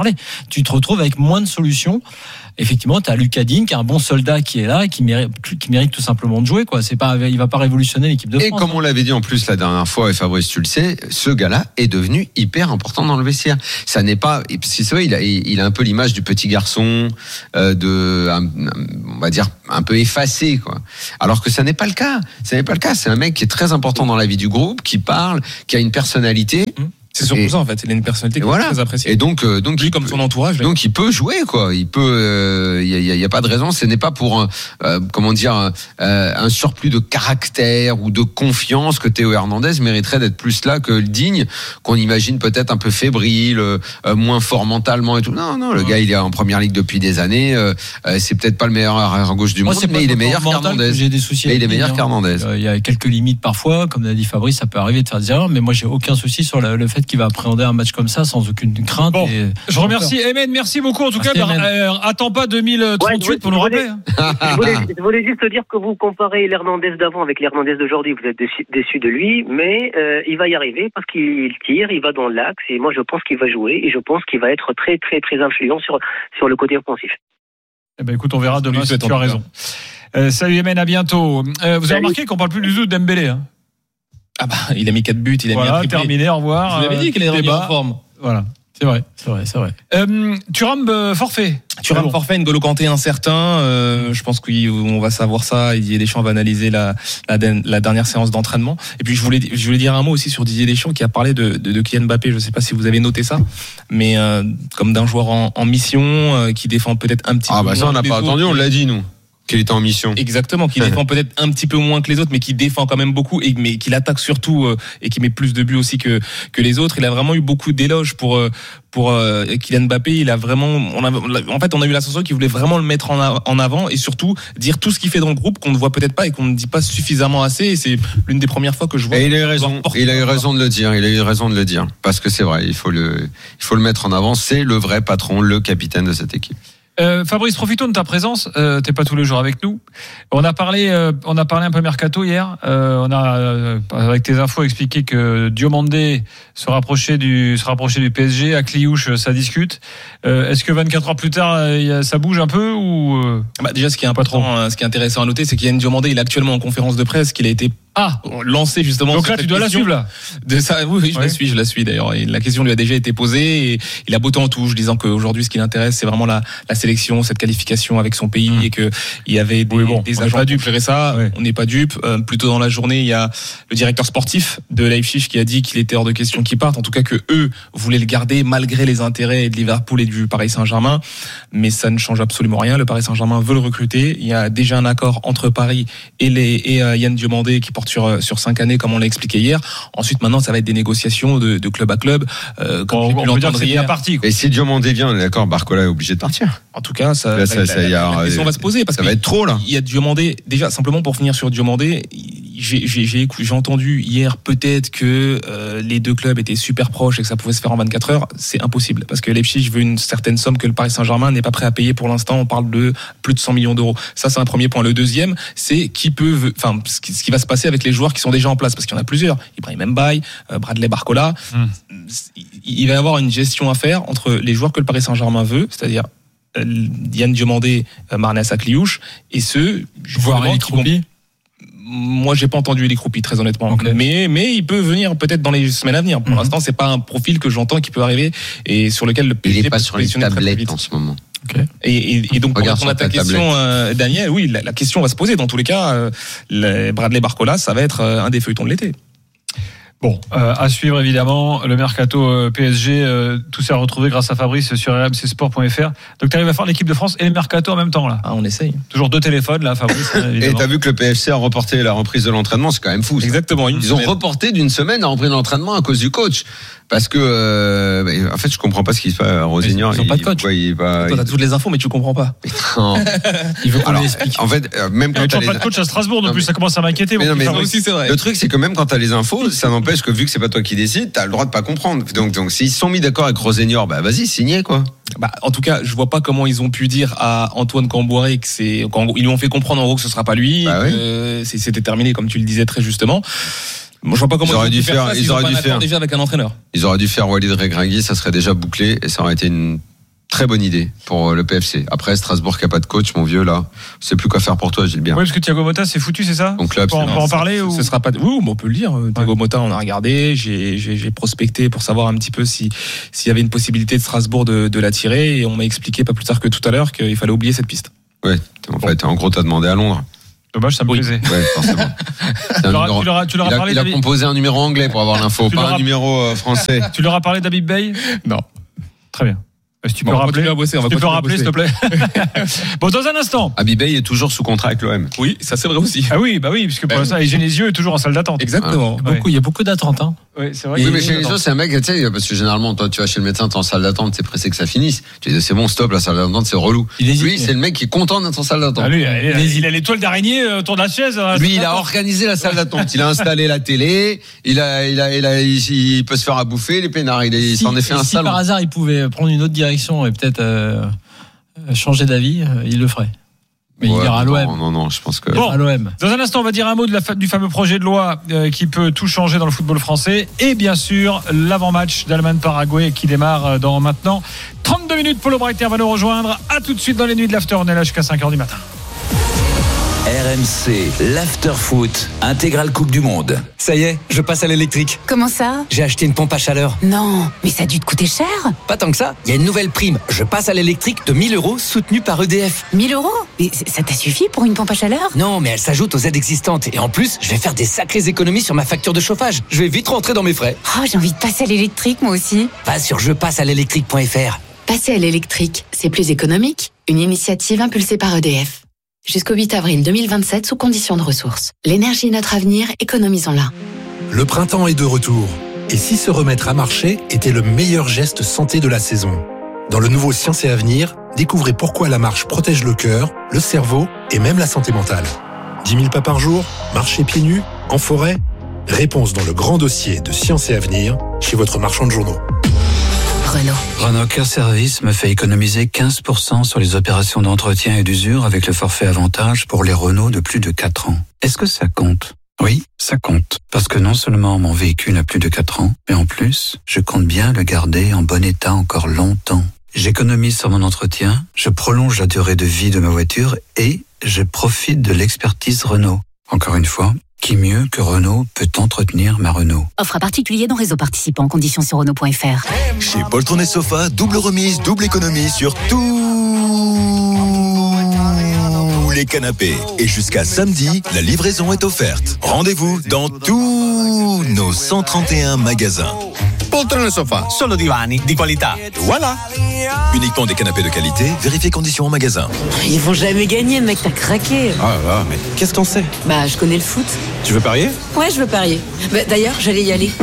tu te retrouves avec moins de solutions. Effectivement, tu as Lucas Digne qui est un bon soldat qui est là et qui mérite, qui mérite tout simplement de jouer, quoi. C'est pas, il va pas révolutionner l'équipe de France. Et comme on l'avait dit en plus la dernière fois, et Fabrice, tu le sais, ce gars-là est devenu hyper important dans le vestiaire. Ça n'est pas, c'est vrai, il a, il a un peu l'image du petit garçon, euh, de, un, on va dire, un peu effacé, quoi. Alors que ça n'est pas le cas. Ça n'est pas le cas. C'est un mec qui est très important dans la vie du groupe, qui parle, qui a une personnalité. Mmh. C'est surtout et, ça en fait, il a une personnalité voilà. très appréciée. Et donc, euh, donc lui comme son entourage. Donc il peut jouer quoi. Il peut, il euh, y, y, y a pas de raison. Ce n'est pas pour un, euh, comment dire, euh, un surplus de caractère ou de confiance que Théo Hernandez mériterait d'être plus là que le Digne, qu'on imagine peut-être un peu fébrile, euh, moins fort mentalement et tout. Non, non, le ouais. gars il est en première ligue depuis des années. Euh, c'est peut-être pas le meilleur arrière gauche du Moi, monde, mais il est meilleur qu'Hernandez. J'ai des soucis. Et il est meilleur qu'Hernandez. Il y a quelques limites parfois, comme l'a dit Fabrice, ça peut arriver de faire des erreurs, mais moi j'ai aucun souci sur le, le fait qu'il va appréhender un match comme ça sans aucune crainte. Bon, et... je remercie Emen, merci beaucoup en tout merci cas. Euh, attends pas deux mille trente-huit ouais, pour nous rappeler. Je voulais, je voulais juste te dire que vous comparez l'Hernandez d'avant avec l'Hernandez d'aujourd'hui, vous êtes déçu, déçu de lui, mais euh, il va y arriver parce qu'il tire, il va dans l'axe et moi je pense qu'il va jouer et je pense qu'il va être très très très influent sur, sur le côté offensif. Eh ben écoute, on verra demain si tu as raison. Euh, salut Emen, à bientôt. Euh, vous avez remarqué qu'on parle plus du tout de Dembélé, hein? Ah bah, il a mis quatre buts, il a voilà, mis un triplé. Terminé, au revoir. Je vous avais dit qu'il est revenu en forme. Voilà. C'est vrai, c'est vrai, c'est vrai. Euh, Thuram euh, forfait. Thuram bon. forfait, N'Golo Kanté incertain. Euh, je pense qu'on va savoir ça. Didier Deschamps va analyser la, la, la dernière séance d'entraînement. Et puis je voulais, je voulais dire un mot aussi sur Didier Deschamps qui a parlé de, de, de Kylian Mbappé. Je ne sais pas si vous avez noté ça, mais euh, comme d'un joueur en, en mission euh, qui défend peut-être un petit ah peu. Ah bah ça on n'a pas attendu, on l'a dit nous. Qu'il était en mission. Exactement, qui défend peut-être un petit peu moins que les autres, mais qui défend quand même beaucoup, et mais qui l'attaque surtout euh, et qui met plus de buts aussi que que les autres. Il a vraiment eu beaucoup d'éloges pour euh, pour euh, Kylian Mbappé. Il a vraiment, on a, en fait, on a eu la sensation qu'il voulait vraiment le mettre en, a, en avant et surtout dire tout ce qu'il fait dans le groupe qu'on ne voit peut-être pas et qu'on ne dit pas suffisamment assez. Et c'est l'une des premières fois que je vois. Et il a eu raison. Il a eu raison de le dire. Il a eu raison de le dire parce que c'est vrai. Il faut le, il faut le mettre en avant. C'est le vrai patron, le capitaine de cette équipe. Euh, Fabrice, profitons de ta présence. Euh, t'es pas tous les jours avec nous. On a parlé, euh, on a parlé un peu mercato hier. Euh, on a, euh, avec tes infos, expliqué que Diomandé se rapprochait du, se rapprochait du P S G. À Cliouche, ça discute. Euh, est-ce que vingt-quatre heures plus tard, euh, ça bouge un peu ou euh... bah déjà, ce qui est important, ce qui est intéressant à noter, c'est qu'Yann Diomandé, il est actuellement en conférence de presse, qu'il a été Ah, lancé justement. Donc là, tu dois la suivre là. De ça, oui, oui je ouais. la suis, je la suis d'ailleurs. Et la question lui a déjà été posée et il a botté en touche, disant qu'aujourd'hui, ce qui l'intéresse, c'est vraiment la, la sélection, cette qualification avec son pays mmh. et que il y avait des, oui, bon, des agents pour gérer ça. Ouais. On n'est pas dupe. Euh, plutôt dans la journée, il y a le directeur sportif de Leipzig qui a dit qu'il était hors de question qu'il parte. En tout cas, que eux voulaient le garder malgré les intérêts de Liverpool et du Paris Saint-Germain. Mais ça ne change absolument rien. Le Paris Saint-Germain veut le recruter. Il y a déjà un accord entre Paris et les et euh, Yann Diomandé qui porte sur sur cinq années, comme on l'a expliqué hier. Ensuite, maintenant, ça va être des négociations de, de club à club. Euh, comme on, j'ai pu on peut dire que c'est hier. bien parti. Quoi. Et si Diomandé vient, on est d'accord, Barcola est obligé de partir. En tout cas, ça, là, ça, la, ça, la, y a, la question va se poser parce ça va être trop là. Il y a Diomandé. Déjà, simplement pour finir sur Diomandé, j'ai, j'ai, j'ai, j'ai entendu hier peut-être que euh, les deux clubs étaient super proches et que ça pouvait se faire en vingt-quatre heures. C'est impossible parce que Leipzig veut une certaine somme que le Paris Saint-Germain n'est pas prêt à payer pour l'instant. On parle de plus de cent millions d'euros. Ça, c'est un premier point. Le deuxième, c'est qui peut, enfin, ce qui, ce qui va se passer avec les joueurs qui sont déjà en place parce qu'il y en a plusieurs. Ibrahim Mbaye, euh, Bradley Barcola. Hum. Il va y avoir une gestion à faire entre les joueurs que le Paris Saint-Germain veut, c'est-à-dire euh, Yann Diomandé, euh, Marnès Akliouche, et ceux voir les Croupi. Moi, j'ai pas entendu les Croupi, très honnêtement. Okay. Mais mais il peut venir peut-être dans les semaines à venir. Pour mm-hmm. l'instant, c'est pas un profil que j'entends qui peut arriver et sur lequel le P S G il est pas sur les tablettes en ce moment. Okay. Et, et, et donc, Regarde pour répondre à ta question, euh, Daniel, oui, la, la question va se poser. Dans tous les cas, euh, le Bradley Barcola, ça va être euh, un des feuilletons de l'été. Bon, euh, à suivre évidemment le mercato euh, P S G, euh, tout ça à retrouver grâce à Fabrice sur r m c sport point f r. Donc tu arrives à faire l'équipe de France et le mercato en même temps là. Ah, on essaye. Toujours deux téléphones là, Fabrice. Et t'as vu que le P F C a reporté la reprise de l'entraînement, c'est quand même fou. Ça. Exactement. Ils ont reporté d'une semaine la reprise de l'entraînement à cause du coach. Parce que, euh, bah, en fait, je comprends pas ce qui se passe à Rossignol. Ils n'ont pas de coach. Il, il va, Toi, t'as toutes les infos, mais tu comprends pas. Non. Il veut qu'on lui explique. En fait, euh, même quand il t'as n'y a pas de coach à Strasbourg, non plus, ça commence à m'inquiéter. Mais non, mais ça aussi, c'est vrai. Le truc, c'est que même quand t'as les infos, ça n'empêche que vu que c'est pas toi qui décides, t'as le droit de pas comprendre. Donc, donc, s'ils se sont mis d'accord avec Rossignol, bah, vas-y, signez, quoi. Bah, en tout cas, je vois pas comment ils ont pu dire à Antoine Camboiré que c'est, ils lui ont fait comprendre en gros que ce sera pas lui, bah oui. euh, c'était terminé, comme tu le disais très justement. Moi, je vois pas comment ils auraient dû faire, faire, ça, ils auraient dû faire déjà avec un entraîneur. Ils auraient dû faire Walid Regragui, ça serait déjà bouclé et ça aurait été une Très bonne idée pour le P F C. Après, Strasbourg qui n'a pas de coach, mon vieux, là, je sais plus quoi faire pour toi, Gilbert. Oui, parce que Thiago Motta, c'est foutu, c'est ça? Donc là, pour, pour en parler ou... Ce sera pas. Oui, on peut le dire. Thiago ouais. Motta, on a regardé. J'ai, j'ai, j'ai prospecté pour savoir un petit peu si s'il y avait une possibilité de Strasbourg de, de l'attirer. Et on m'a expliqué pas plus tard que tout à l'heure qu'il fallait oublier cette piste. Ouais. En fait, en gros, t'as demandé à Londres. Dommage, ça me oui. plaisait. Ouais, forcément. tu leur, numéro... tu leur, tu leur il a, parlé il a composé un numéro anglais pour avoir l'info, pas un a... numéro euh, français. Tu leur as parlé d'Habib Beye? Non. Très bien. Si tu peux bon, rappeler, bosser, si tu peux rappeler, s'il te plaît. Bon, dans un instant. Habib Beye est toujours sous contrat avec l'O M. Oui, ça c'est vrai aussi. Ah oui, bah oui, puisque pour l'instant, Genesio est toujours en salle d'attente. Exactement. Ah, beaucoup, il y a beaucoup d'attentes. Hein. Oui, c'est vrai. Oui, mais Genesio, c'est un mec, tu sais, parce que généralement, toi, tu vas chez le médecin, t'es en salle d'attente, t'es pressé que ça finisse. Tu dis, c'est bon, stop, la salle d'attente, c'est relou. Il hésite, lui, c'est le mec qui est content d'être en salle d'attente. Ah, lui, il, il, il a l'étoile d'araignée autour de la chaise. Lui, il a organisé la salle d'attente. Il a installé la télé. Il a, il a, il a, il, il peut se faire à bouffer les peinards. Il, il si, s'en est fait un si salon. Si par hasard, il pouvait prendre une autre direction et peut-être euh, changer d'avis, il le ferait. Mais ouais, il ira à l'O M. Non, non, non, je pense que. Bon, à l'O M. Dans un instant, on va dire un mot de la, du fameux projet de loi euh, qui peut tout changer dans le football français. Et bien sûr, l'avant-match d'Allemagne-Paraguay qui démarre dans maintenant trente-deux minutes. Polo Breitner va nous rejoindre. À tout de suite dans les nuits de l'after. On est là jusqu'à cinq heures du matin. R M C, l'after-foot, intégrale Coupe du Monde. Ça y est, je passe à l'électrique. Comment ça? J'ai acheté une pompe à chaleur. Non, mais ça a dû te coûter cher. Pas tant que ça, il y a une nouvelle prime. Je passe à l'électrique de mille euros soutenue par E D F. mille euros? Mais ça t'a suffi pour une pompe à chaleur? Non, mais elle s'ajoute aux aides existantes. Et en plus, je vais faire des sacrées économies sur ma facture de chauffage. Je vais vite rentrer dans mes frais. Oh, j'ai envie de passer à l'électrique, moi aussi. Va sur je passe à l'électrique point F R. Passer à l'électrique, c'est plus économique. Une initiative impulsée par E D F. Jusqu'au huit avril deux mille vingt-sept, sous conditions de ressources. L'énergie est notre avenir, économisons-la. Le printemps est de retour. Et si se remettre à marcher était le meilleur geste santé de la saison? Dans le nouveau Science et Avenir, découvrez pourquoi la marche protège le cœur, le cerveau et même la santé mentale. dix mille pas par jour? Marcher pieds nus? En forêt? Réponse dans le grand dossier de Science et Avenir, chez votre marchand de journaux. Renault. Renault Care Service me fait économiser quinze pour cent sur les opérations d'entretien et d'usure avec le forfait avantage pour les Renault de plus de quatre ans. Est-ce que ça compte? Oui, ça compte. Parce que non seulement mon véhicule a plus de quatre ans, mais en plus, je compte bien le garder en bon état encore longtemps. J'économise sur mon entretien, je prolonge la durée de vie de ma voiture et je profite de l'expertise Renault. Encore une fois, qui mieux que Renault peut entretenir ma Renault? Offre à particulier dans réseau participant. Conditions sur Renault point F R. Chez Poltron et Sofa, double remise, double économie sur tous les canapés. Et jusqu'à samedi, la livraison est offerte. Rendez-vous dans tous nos cent trente et un magasins. Poltron et Sofa, solo divani di qualità. Voilà. Uniquement des canapés de qualité, vérifiez conditions en magasin. Ils vont jamais gagner, mec, t'as craqué. Ah là, mais qu'est-ce qu'on sait? Bah, je connais le foot. Tu veux parier? Ouais, je veux parier. Bah, d'ailleurs, j'allais y aller.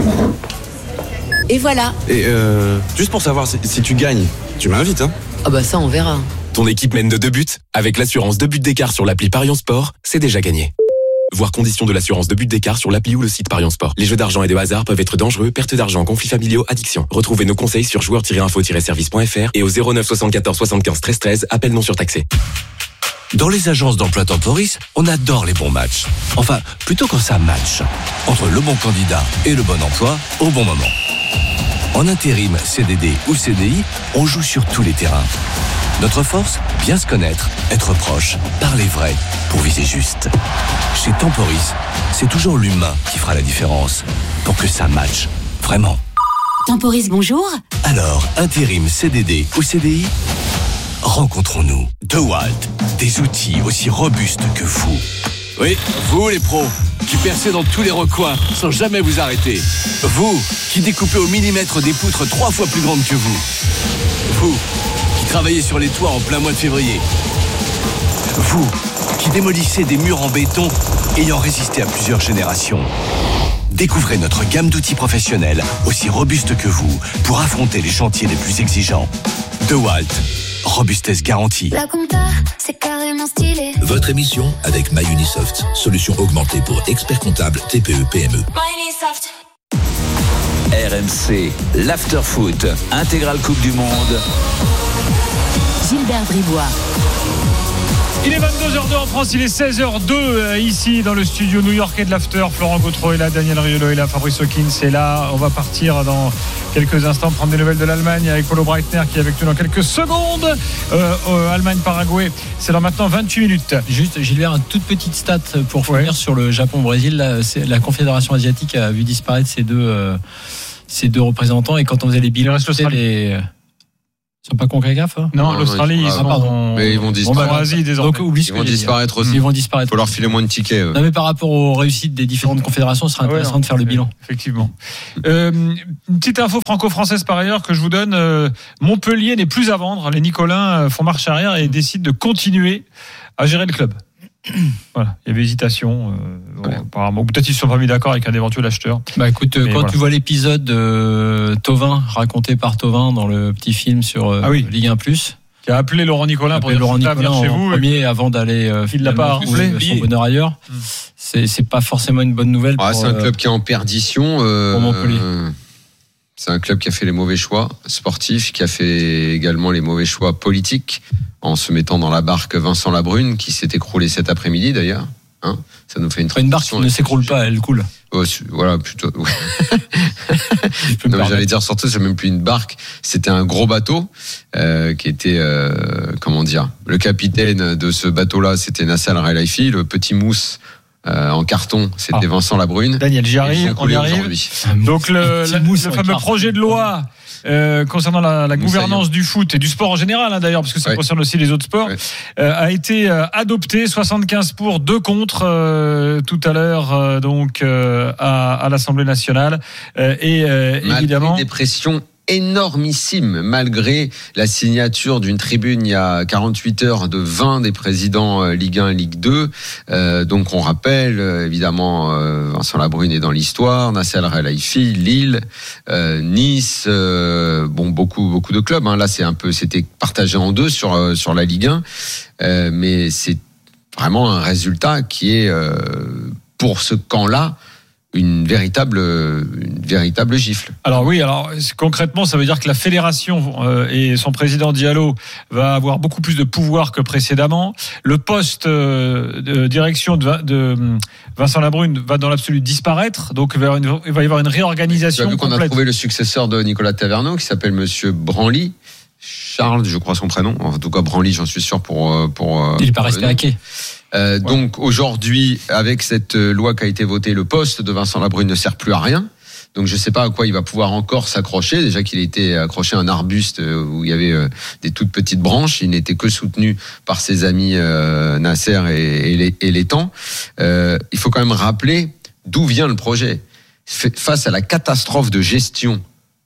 Et voilà. Et euh, juste pour savoir si, si tu gagnes, tu m'invites, hein? Ah bah ça, on verra. Ton équipe mène de deux buts. Avec l'assurance deux buts d'écart sur l'appli Parion Sport, c'est déjà gagné. Voir conditions de l'assurance de but d'écart sur l'appli ou le site Parion Sport. Les jeux d'argent et de hasard peuvent être dangereux, perte d'argent, conflits familiaux, addiction. Retrouvez nos conseils sur joueurs tiret info tiret service point F R et au zéro neuf soixante-quatorze soixante-quinze treize treize, appel non surtaxé. Dans les agences d'emploi Temporis, on adore les bons matchs. Enfin, plutôt quand ça match. Entre le bon candidat et le bon emploi, au bon moment. En intérim, C D D ou C D I, on joue sur tous les terrains. Notre force, bien se connaître, être proche, parler vrai, pour viser juste. Chez Temporis, c'est toujours l'humain qui fera la différence, pour que ça matche, vraiment. Temporis, bonjour. Alors, intérim, C D D ou C D I, rencontrons-nous. DeWalt, des outils aussi robustes que vous. Oui, vous les pros, qui percez dans tous les recoins sans jamais vous arrêter. Vous, qui découpez au millimètre des poutres trois fois plus grandes que vous. Vous, qui travaillez sur les toits en plein mois de février. Vous, qui démolissez des murs en béton ayant résisté à plusieurs générations. Découvrez notre gamme d'outils professionnels aussi robustes que vous pour affronter les chantiers les plus exigeants. DeWalt, robustesse garantie. La compta, c'est carrément stylé. Votre émission avec MyUnisoft, solution augmentée pour experts comptables T P E P M E. MyUnisoft. R M C, l'after-foot, intégrale Coupe du Monde. Gilbert Bribois. Il est vingt-deux heures deux en France, il est seize heures deux ici dans le studio new-yorkais de l'After. Florent Gautreau est là, Daniel Riolo est là, Fabrice Hawkins est là. On va partir dans quelques instants prendre des nouvelles de l'Allemagne avec Paulo Breitner qui est avec nous dans quelques secondes. Euh, euh, Allemagne-Paraguay, c'est dans maintenant vingt-huit minutes. Juste, Gilbert, une toute petite stat pour finir ouais. sur le Japon-Brésil. Là, c'est, la Confédération asiatique a vu disparaître ces deux, euh, ces deux représentants et quand on faisait les bilans, c'était les... Ils sont pas CONCACAF hein Non, non, l'Australie, ils, ah, sont pardon. Mais ils vont disparaître. Bon, bah, Asie, désormais. Donc, oublie ils vont disparaître aussi. Ils vont disparaître. Faut leur filer moins de tickets. Eux. Non, mais par rapport aux réussites des différentes confédérations, ce sera intéressant ouais, non, de faire le bilan. Effectivement. Euh, une petite info franco-française par ailleurs que je vous donne. Euh, Montpellier n'est plus à vendre. Les Nicolins font marche arrière et décident de continuer à gérer le club. Voilà, il y avait hésitation. Euh, ouais. Apparemment, peut-être ils se sont pas mis d'accord avec un éventuel acheteur. Bah écoute, mais quand voilà. tu vois l'épisode de Thauvin raconté par Thauvin dans le petit film sur euh, ah oui. Ligue un plus, qui a appelé Laurent Nicolin pour dire Laurent Nicolin chez en vous premier et... avant d'aller euh, il l'a pas trouver son bonheur ailleurs. Hum. C'est c'est pas forcément une bonne nouvelle. Ah, pour, c'est un club qui est en perdition. Euh, pour Montpellier. Euh, c'est un club qui a fait les mauvais choix sportifs, qui a fait également les mauvais choix politiques, en se mettant dans la barque Vincent Labrune, qui s'est écroulé cet après-midi d'ailleurs. Hein, ça nous fait une Une barque qui ne s'écroule pas, elle coule. Oh, voilà, plutôt. Ouais. non, mais j'allais dire surtout, c'est même plus une barque, c'était un gros bateau euh, qui était, euh, comment dire, le capitaine de ce bateau-là, c'était Nasser Al-Khelaifi, le petit mousse. Euh, en carton, c'était ah. Vincent Labrune. Daniel, j'y arrive, on y arrive. Aujourd'hui. Donc le, le, le fameux projet de loi euh, concernant la, la gouvernance du foot et du sport en général, hein, d'ailleurs, parce que ça ouais. concerne aussi les autres sports, ouais. euh, a été euh, adopté, soixante-quinze pour, deux contre euh, tout à l'heure, euh, donc euh, à, à l'Assemblée nationale. Euh, et euh, évidemment, des pressions énormissime malgré la signature d'une tribune il y a quarante-huit heures de vingt des présidents Ligue un et Ligue deux. Euh, donc on rappelle évidemment euh, Vincent Labrune est dans l'histoire, Nasser Al-Khelaifi, Lille, euh, Nice, euh, bon beaucoup beaucoup de clubs. Hein. Là c'est un peu c'était partagé en deux sur euh, sur la Ligue un, euh, mais c'est vraiment un résultat qui est euh, pour ce camp-là une véritable, une véritable gifle. Alors oui, alors concrètement, ça veut dire que la fédération euh, et son président Diallo va avoir beaucoup plus de pouvoir que précédemment. Le poste euh, de direction de, de Vincent Labrune va dans l'absolu disparaître, donc il va y avoir une, il va y avoir une réorganisation. Tu as vu qu'on complète. a trouvé le successeur de Nicolas Taverneau, qui s'appelle Monsieur Branly. Charles, je crois son prénom. En tout cas, Branly, j'en suis sûr pour pour. Il n'est pas resté hacké. Euh, ouais. Donc aujourd'hui, avec cette loi qui a été votée, le poste de Vincent Labrune ne sert plus à rien. Donc je ne sais pas à quoi il va pouvoir encore s'accrocher. Déjà qu'il était accroché à un arbuste où il y avait des toutes petites branches. Il n'était que soutenu par ses amis euh, Nasser et, et, les, et Létang. Euh, il faut quand même rappeler d'où vient le projet. Face à la catastrophe de gestion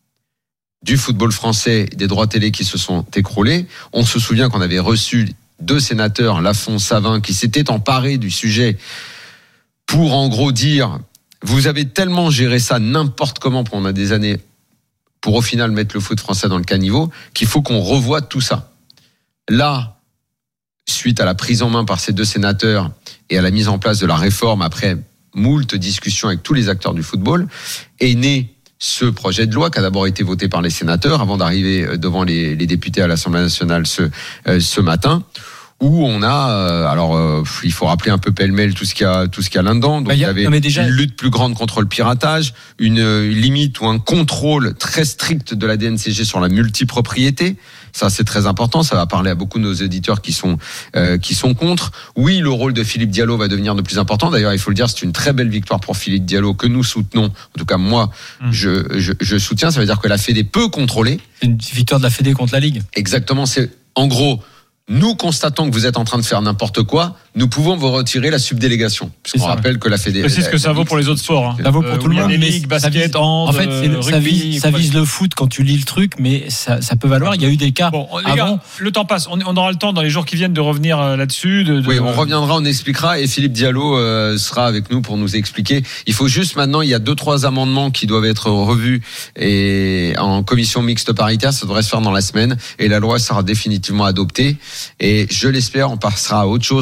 du football français, des droits télé qui se sont écroulés, on se souvient qu'on avait reçu deux sénateurs, Lafont, Savin, qui s'étaient emparés du sujet pour en gros dire vous avez tellement géré ça n'importe comment pendant des années pour au final mettre le foot français dans le caniveau qu'il faut qu'on revoie tout ça. Là, suite à la prise en main par ces deux sénateurs et à la mise en place de la réforme après moult discussions avec tous les acteurs du football, est né ce projet de loi qui a d'abord été voté par les sénateurs avant d'arriver devant les, les députés à l'Assemblée nationale ce, euh, ce matin, où on a, euh, alors euh, il faut rappeler un peu pêle-mêle tout ce qu'il y a, tout ce qu'il y a là-dedans. Donc bah, il y, a, il y avait déjà... une lutte plus grande contre le piratage, une, une limite ou un contrôle très strict de la D N C G sur la multipropriété. Ça, c'est très important. Ça va parler à beaucoup de nos éditeurs qui sont euh, qui sont contre. Oui, le rôle de Philippe Diallo va devenir de plus important. D'ailleurs, il faut le dire, c'est une très belle victoire pour Philippe Diallo que nous soutenons. En tout cas, moi, mmh. je, je je soutiens. Ça veut dire que la Fédé peut contrôler. Une victoire de la Fédé contre la Ligue. Exactement. C'est en gros. Nous constatons que vous êtes en train de faire n'importe quoi, nous pouvons vous retirer la subdélégation. Puisqu'on rappelle que la Fédération. C'est ce que ça vaut pour les autres sports. Hein. Ça vaut pour euh, tout le monde. Les ligues, basket, hand, en fait, c'est le, rugby, ça, vise, ça vise le foot quand tu lis le truc, mais ça, ça peut valoir. Il y a eu des cas. Bon, les avant. Gars, le temps passe. On, on aura le temps dans les jours qui viennent de revenir là-dessus. De, de... Oui, on reviendra, on expliquera, et Philippe Diallo euh, sera avec nous pour nous expliquer. Il faut juste maintenant, il y a deux, trois amendements qui doivent être revus et en commission mixte paritaire, ça devrait se faire dans la semaine, et la loi sera définitivement adoptée. Et je l'espère, on passera à autre chose dans la gestion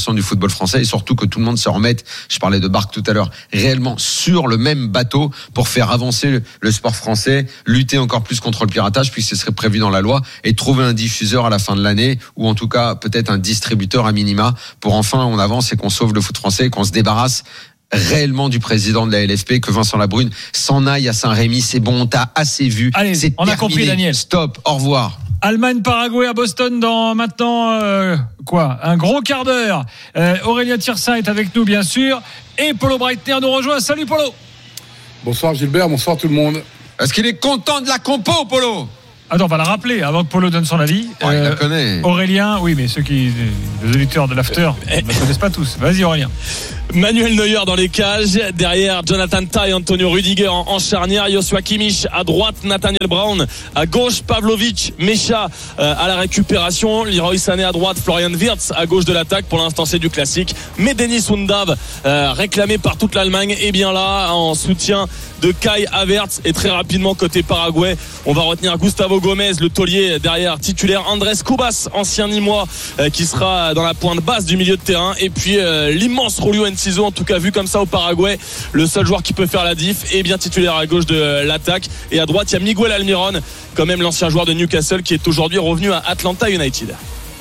l'évolution du football français et surtout que tout le monde se remette, je parlais de Barque tout à l'heure, réellement sur le même bateau pour faire avancer le, le sport français, lutter encore plus contre le piratage puisque ce serait prévu dans la loi et trouver un diffuseur à la fin de l'année ou en tout cas peut-être un distributeur à minima pour enfin on avance et qu'on sauve le foot français et qu'on se débarrasse réellement du président de la L F P, que Vincent Labrune s'en aille à Saint-Rémy, c'est bon, t'as assez vu. Allez, c'est on terminé. a compris, Daniel. Stop, au revoir. Allemagne-Paraguay à Boston dans maintenant euh, quoi un gros quart d'heure. Euh, Aurélien Tirsin est avec nous bien sûr et Polo Breitner nous rejoint. Salut Polo. Bonsoir Gilbert, bonsoir tout le monde. Est-ce qu'il est content de la compo, Polo? Attends, on va la rappeler avant que Polo donne son avis. Oh, euh, il la connaît. Aurélien, oui, mais ceux qui, les auditeurs de l'after, ne la connaissent pas tous. Vas-y, Aurélien. Manuel Neuer dans les cages, derrière Jonathan Tah et Antonio Rüdiger en, en charnière, Joshua Kimmich à droite, Nathaniel Brown à gauche, Pavlovic, Mecha euh, à la récupération, Leroy Sané à droite, Florian Wirtz à gauche de l'attaque. Pour l'instant c'est du classique, mais Denis Undav euh, réclamé par toute l'Allemagne est bien là en soutien de Kai Havertz. Et très rapidement côté Paraguay, on va retenir Gustavo Gomez, le taulier derrière titulaire, Andrés Cubas, ancien Nîmois euh, qui sera dans la pointe basse du milieu de terrain, et puis euh, l'immense Julio Enciso, en tout cas vu comme ça au Paraguay, le seul joueur qui peut faire la diff, est bien titulaire à gauche de l'attaque, et à droite il y a Miguel Almiron, quand même l'ancien joueur de Newcastle qui est aujourd'hui revenu à Atlanta United.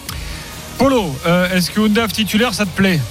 Polo, euh, est-ce que Undav titulaire ça te plaît?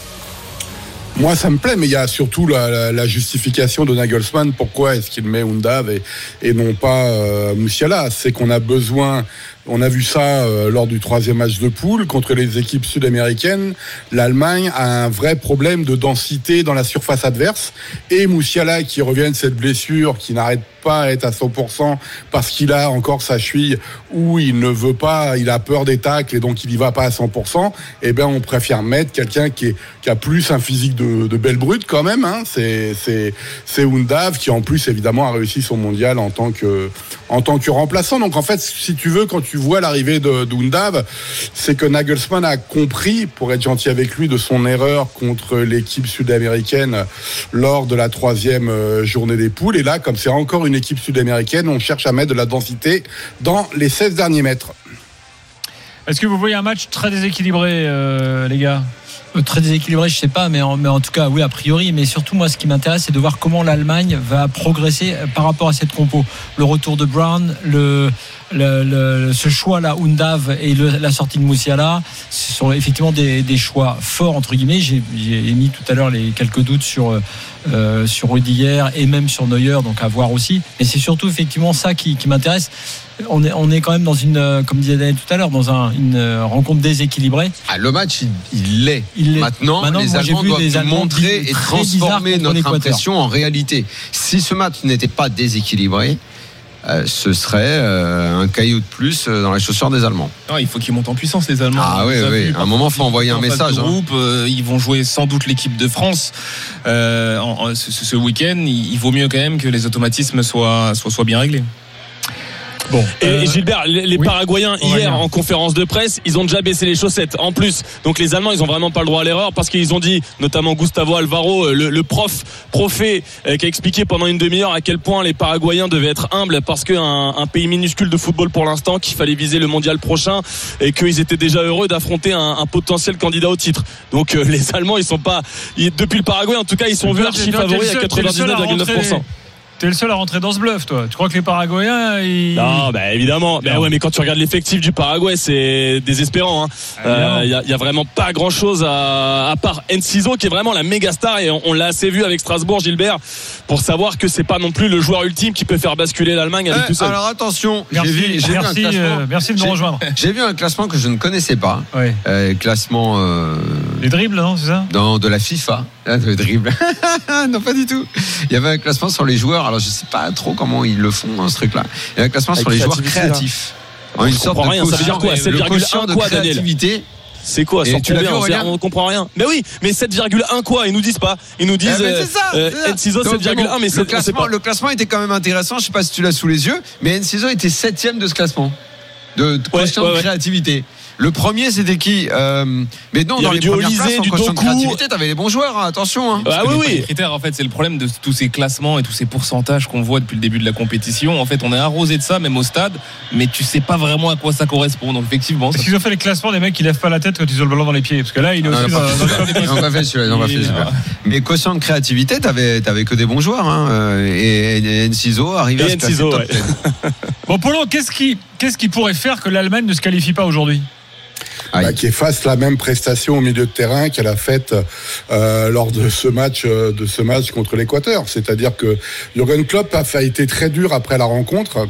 Moi, ça me plaît, mais il y a surtout la, la, la justification de Nagelsmann. Pourquoi est-ce qu'il met Undav et, et non pas euh, Musiala? C'est qu'on a besoin. On a vu ça euh, lors du troisième match de poule contre les équipes sud-américaines. L'Allemagne a un vrai problème de densité dans la surface adverse. Et Musiala, qui revient de cette blessure, qui n'arrête pas à être à cent pour cent parce qu'il a encore sa cheville ou il ne veut pas, il a peur des tacles et donc il y va pas à cent pour cent. Eh ben, on préfère mettre quelqu'un qui, est, qui a plus un physique de, de belle brute quand même. Hein. C'est, c'est, c'est Undav qui en plus évidemment a réussi son mondial en tant que, en tant que remplaçant. Donc en fait, si tu veux, quand tu vois l'arrivée de d'Undav, c'est que Nagelsmann a compris, pour être gentil avec lui, de son erreur contre l'équipe sud-américaine lors de la troisième journée des poules. Et là, comme c'est encore une équipe sud-américaine, on cherche à mettre de la densité dans les seize derniers mètres. Est-ce que vous voyez un match très déséquilibré, euh, les gars? Très déséquilibré, je sais pas, mais en, mais en tout cas, oui, a priori. Mais surtout, moi, ce qui m'intéresse, c'est de voir comment l'Allemagne va progresser par rapport à cette compo. Le retour de Brown, le, le, le ce choix-là, Undav et le, la sortie de Musiala, ce sont effectivement des, des choix forts, entre guillemets. J'ai, j'ai émis tout à l'heure les quelques doutes sur, euh, sur Rüdiger et même sur Neuer, donc à voir aussi. Mais c'est surtout effectivement ça qui, qui m'intéresse. On est, on est quand même dans une, comme disait Daniel tout à l'heure, dans un, une rencontre déséquilibrée. Ah, le match, il, il l'est. Il l'est. Maintenant, Maintenant, les moi, Allemands doivent des Allemands montrer et transformer notre impression en réalité. Si ce match n'était pas déséquilibré, euh, ce serait euh, un caillou de plus dans les chaussures des Allemands. Ah, il faut qu'ils montent en puissance, les Allemands. Ah oui, oui. À un moment, il faut envoyer un message. Groupe, hein. euh, ils vont jouer sans doute l'équipe de France euh, en, en, ce, ce week-end. Il, il vaut mieux quand même que les automatismes soient, soient, soient bien réglés. Bon, euh, et Gilbert, les, les oui, Paraguayens hier en conférence de presse, ils ont déjà baissé les chaussettes. En plus, donc les Allemands, ils ont vraiment pas le droit à l'erreur parce qu'ils ont dit, notamment Gustavo Alvaro, le, le prof profet, euh, qui a expliqué pendant une demi-heure à quel point les Paraguayens devaient être humbles parce qu'un un pays minuscule de football pour l'instant, qu'il fallait viser le mondial prochain et qu'ils étaient déjà heureux d'affronter un, un potentiel candidat au titre. Donc euh, les Allemands, ils sont pas, ils, depuis le Paraguay en tout cas, ils sont vus archi favoris à quatre-vingt-dix-neuf virgule neuf pour cent. T'es le seul à rentrer dans ce bluff, toi. Tu crois que les Paraguayens, ils... Non, bah évidemment. Bah ouais, mais quand tu regardes l'effectif du Paraguay, c'est désespérant. Hein. Il ah, euh, y, a, y a vraiment pas grand-chose à, à part Enciso, qui est vraiment la méga star, et on, on l'a assez vu avec Strasbourg, Gilbert, pour savoir que c'est pas non plus le joueur ultime qui peut faire basculer l'Allemagne avec euh, tout seul. Alors attention, merci, j'ai vu, j'ai merci, vu un classement. Euh, merci de nous rejoindre. J'ai vu un classement que je ne connaissais pas. Oui. Euh, classement. Euh, Les dribbles, non, c'est ça? Non, de la FIFA. Ah, le dribble. Non, pas du tout. Il y avait un classement sur les joueurs. Alors, je sais pas trop comment ils le font, hein, ce truc-là. Il y a un classement avec sur les joueurs créatifs. En une sorte de rien, ça veut dire quoi? sept virgule un quoi, Daniel? C'est quoi? Et tu l'as vu, on ne comprend rien. Mais oui, mais sept virgule un quoi? Ils nous disent pas. Ils nous disent eh c'est ça, euh, Enciso sept virgule un, mais le classement, le classement était quand même intéressant. Je sais pas si tu l'as sous les yeux, mais Enciso était septième de ce classement de, de ouais, quotient ouais, de ouais. créativité. Le premier, c'était qui euh, Mais non, il y dans avait les du premières Olysée, places, en du quotient de Doku. créativité, t'avais les bons joueurs, hein, attention. Hein. Ah oui, oui. Les critères, en fait, c'est le problème de tous ces classements et tous ces pourcentages qu'on voit depuis le début de la compétition. En fait, on est arrosé de ça, même au stade, mais tu sais pas vraiment à quoi ça correspond. Donc, effectivement. Est-ce qu'ils ont fait les classements des mecs qui lèvent pas la tête quand ils ont le ballon dans les pieds? Parce que là, il est aussi dans, dans le top. Non, on va faire celui-là, on va faire celui-là. Mais quotient de créativité, t'avais, t'avais que des bons joueurs, hein. Et, et Enciso arrivait à se classer top dix. Bon, Polo, qu'est-ce qui, qu'est-ce qui pourrait faire que l'Allemagne ne se qualifie pas aujourd'hui? Bah, qui fasse la même prestation au milieu de terrain qu'elle a faite euh, lors de ce match euh, de ce match contre l'Équateur. C'est-à-dire que Jürgen Klopp a, a été très dur après la rencontre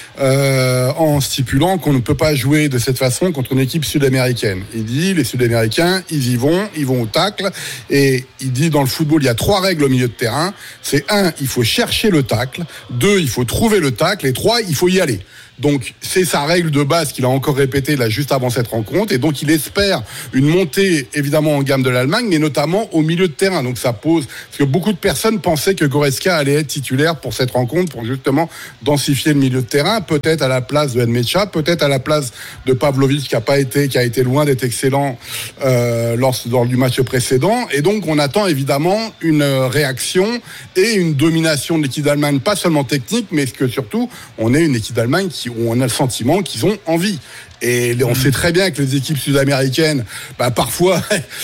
euh, en stipulant qu'on ne peut pas jouer de cette façon contre une équipe sud-américaine. Il dit les Sud-Américains, ils y vont, ils vont au tacle, et il dit dans le football il y a trois règles au milieu de terrain. C'est un, il faut chercher le tacle. Deux, il faut trouver le tacle. Et trois, il faut y aller. Donc c'est sa règle de base qu'il a encore répétée là juste avant cette rencontre, et donc il espère une montée évidemment en gamme de l'Allemagne, mais notamment au milieu de terrain. Donc ça pose, parce que beaucoup de personnes pensaient que Goretzka allait être titulaire pour cette rencontre, pour justement densifier le milieu de terrain, peut-être à la place de Nmecha, peut-être à la place de Pavlovic qui a pas été, qui a été loin d'être excellent euh, lors, lors du match précédent. Et donc on attend évidemment une réaction et une domination de l'équipe d'Allemagne, pas seulement technique, mais que surtout on est une équipe d'Allemagne qui où on a le sentiment qu'ils ont envie. Et on sait très bien que les équipes sud-américaines, bah, parfois,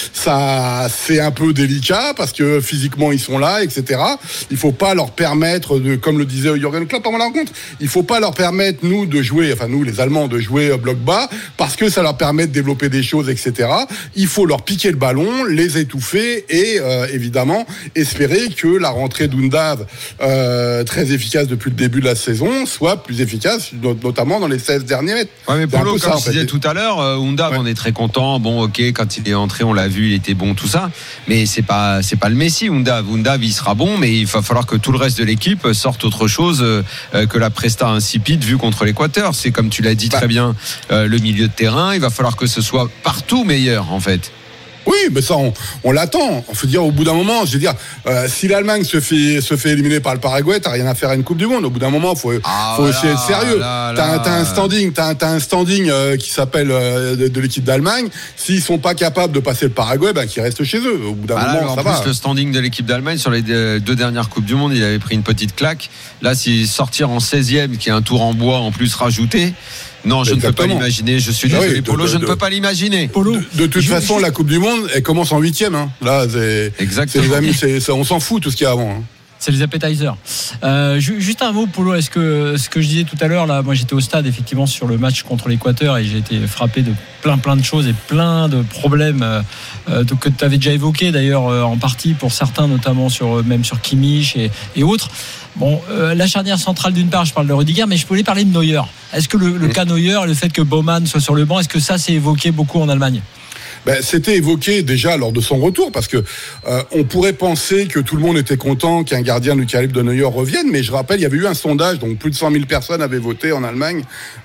ça, c'est un peu délicat parce que physiquement, ils sont là, et cetera. Il faut pas leur permettre de, comme le disait Jürgen Klopp pendant la rencontre, il faut pas leur permettre, nous, de jouer, enfin, nous, les Allemands, de jouer bloc bas parce que ça leur permet de développer des choses, et cetera. Il faut leur piquer le ballon, les étouffer et, euh, évidemment, espérer que la rentrée d'Undav, euh, très efficace depuis le début de la saison, soit plus efficace, notamment dans les seize derniers mètres. Ouais, mais Polo, comme je disais tout à l'heure, euh, Undav, ouais. On est très content. Bon, ok, quand il est entré, on l'a vu, il était bon, tout ça. Mais c'est pas, c'est pas le Messi, Undav. Undav, il sera bon, mais il va falloir que tout le reste de l'équipe sorte autre chose euh, que la presta insipide vue contre l'Équateur. C'est comme tu l'as dit bah. très bien, euh, le milieu de terrain. Il va falloir que ce soit partout meilleur, en fait. Oui, mais ça, on, on l'attend. On faut dire, au bout d'un moment, je veux dire, euh, si l'Allemagne se fait, se fait éliminer par le Paraguay, t'as rien à faire à une Coupe du Monde. Au bout d'un moment, faut, ah, faut voilà, aussi être sérieux. Là, là, t'as, un, t'as un standing, t'as un, t'as un standing euh, qui s'appelle euh, de, de l'équipe d'Allemagne. S'ils sont pas capables de passer le Paraguay, ben qu'ils restent chez eux. Au bout d'un ah, moment, là, ça en va. En plus, le standing de l'équipe d'Allemagne sur les deux dernières Coupes du Monde, il avait pris une petite claque. Là, s'il sortir en seizième, qui est un tour en bois en plus rajouté. Non, je Exactement. ne peux pas l'imaginer. Je suis désolé, oui, de, Polo, de, de, je ne peux pas l'imaginer. Polo. De, de toute je, façon, je... la Coupe du Monde, elle commence en huitième. Hein. Là, c'est, Exactement. c'est les amis, c'est, c'est, on s'en fout tout ce qu'il y a avant. Hein. C'est les appetizers. Euh, juste un mot, Polo. Est-ce que ce que je disais tout à l'heure, là, moi j'étais au stade effectivement sur le match contre l'Équateur et j'ai été frappé de plein plein de choses et plein de problèmes euh, que tu avais déjà évoqués d'ailleurs euh, en partie pour certains, notamment sur même sur Kimmich et, et autres. Bon, euh, la charnière centrale d'une part, je parle de Rudiger, mais je voulais parler de Neuer. Est-ce que le, le cas Neuer et le fait que Baumann soit sur le banc, est-ce que ça s'est évoqué beaucoup en Allemagne ? Ben, c'était évoqué déjà lors de son retour parce que euh, on pourrait penser que tout le monde était content qu'un gardien du calibre de Neuer revienne, mais je rappelle, il y avait eu un sondage, donc plus de cent mille personnes avaient voté en Allemagne.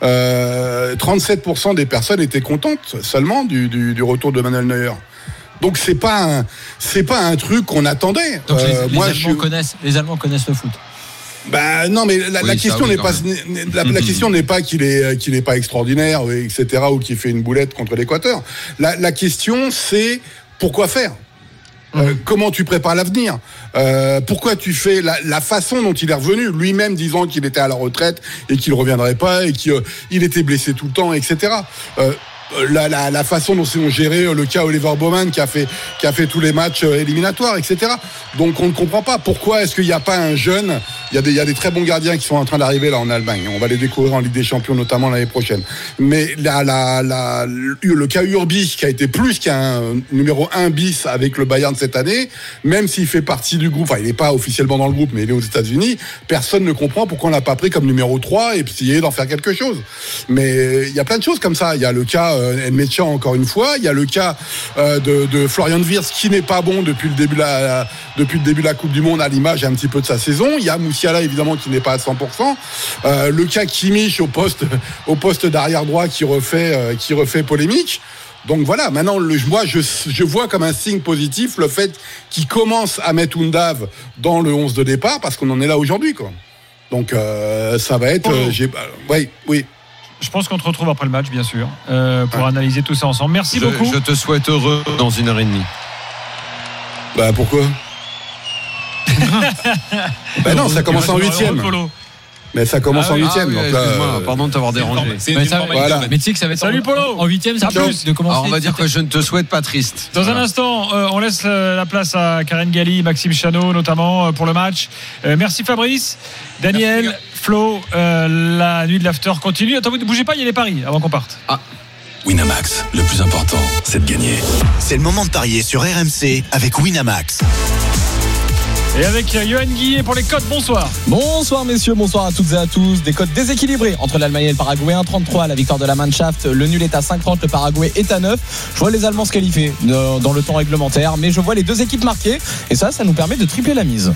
Euh, trente-sept pour cent des personnes étaient contentes seulement du, du, du retour de Manuel Neuer. Donc c'est pas un, c'est pas un truc qu'on attendait. Donc les, euh, les moi, Allemands je... connaissent, les Allemands connaissent le foot. Ben non, mais la, oui, la question oui, n'est pas la, la question n'est pas qu'il est qu'il est pas extraordinaire, et cetera, ou qu'il fait une boulette contre l'Équateur. La, la question c'est pourquoi faire. Euh, comment tu prépares l'avenir, euh, pourquoi tu fais la, la façon dont il est revenu, lui-même disant qu'il était à la retraite et qu'il reviendrait pas et qu'il euh, était blessé tout le temps, et cetera. Euh, La, la, la façon dont on géré le cas Oliver Baumann qui a fait qui a fait tous les matchs éliminatoires, et cetera. Donc on ne comprend pas pourquoi est-ce qu'il n'y a pas un jeune. Il y a des il y a des très bons gardiens qui sont en train d'arriver là en Allemagne. On va les découvrir en Ligue des Champions notamment l'année prochaine. Mais la, la, la, le cas Urbi qui a été plus qu'un numéro un bis avec le Bayern cette année, même s'il fait partie du groupe, enfin il n'est pas officiellement dans le groupe, mais il est aux États-Unis. Personne ne comprend pourquoi on l'a pas pris comme numéro trois et essayer d'en faire quelque chose. Mais il y a plein de choses comme ça. Il y a le cas Nmecha encore une fois, il y a le cas euh, de, de Florian Wirtz qui n'est pas bon depuis le début de la, la depuis le début de la Coupe du Monde à l'image un petit peu de sa saison. Il y a Moussiala évidemment qui n'est pas à cent pour cent. Euh, le cas Kimmich au poste au poste d'arrière droit qui refait euh, qui refait polémique. Donc voilà, maintenant le, moi je, je vois comme un signe positif le fait qu'il commence à mettre Undav dans le onze de départ parce qu'on en est là aujourd'hui quoi. Donc euh, ça va être, euh, j'ai, oui oui. Je pense qu'on te retrouve après le match, bien sûr, euh, pour ouais. analyser tout ça ensemble. Merci je, beaucoup. Je te souhaite heureux dans une heure et demie. Bah pourquoi? Bah non, ça commence en huitième. Mais ça commence ah oui, en huitième. Ah oui, donc là, euh... pardon de t'avoir dérangé. C'est mais, ça, voilà. mais tu sais que ça va être Salut en, Polo. En huitième, c'est plus de commencer. Alors on va dire que je ne te souhaite pas triste. Dans voilà. un instant, euh, on laisse euh, la place à Karen Galli, Maxime Chanot notamment euh, pour le match. Euh, merci Fabrice, Daniel, merci. Flo. Euh, la nuit de l'after continue. Attends, ne bougez pas, il y a les paris avant qu'on parte. Ah. Winamax, le plus important, c'est de gagner. C'est le moment de parier sur R M C avec Winamax. Et avec Johan Guillet pour les cotes, bonsoir. Bonsoir messieurs, bonsoir à toutes et à tous. Des cotes déséquilibrées entre l'Allemagne et le Paraguay. un virgule trente-trois la victoire de la Mannschaft. Le nul est à cinq virgule trente, le Paraguay est à neuf. Je vois les Allemands se qualifier dans le temps réglementaire, mais je vois les deux équipes marquées. Et ça, ça nous permet de tripler la mise.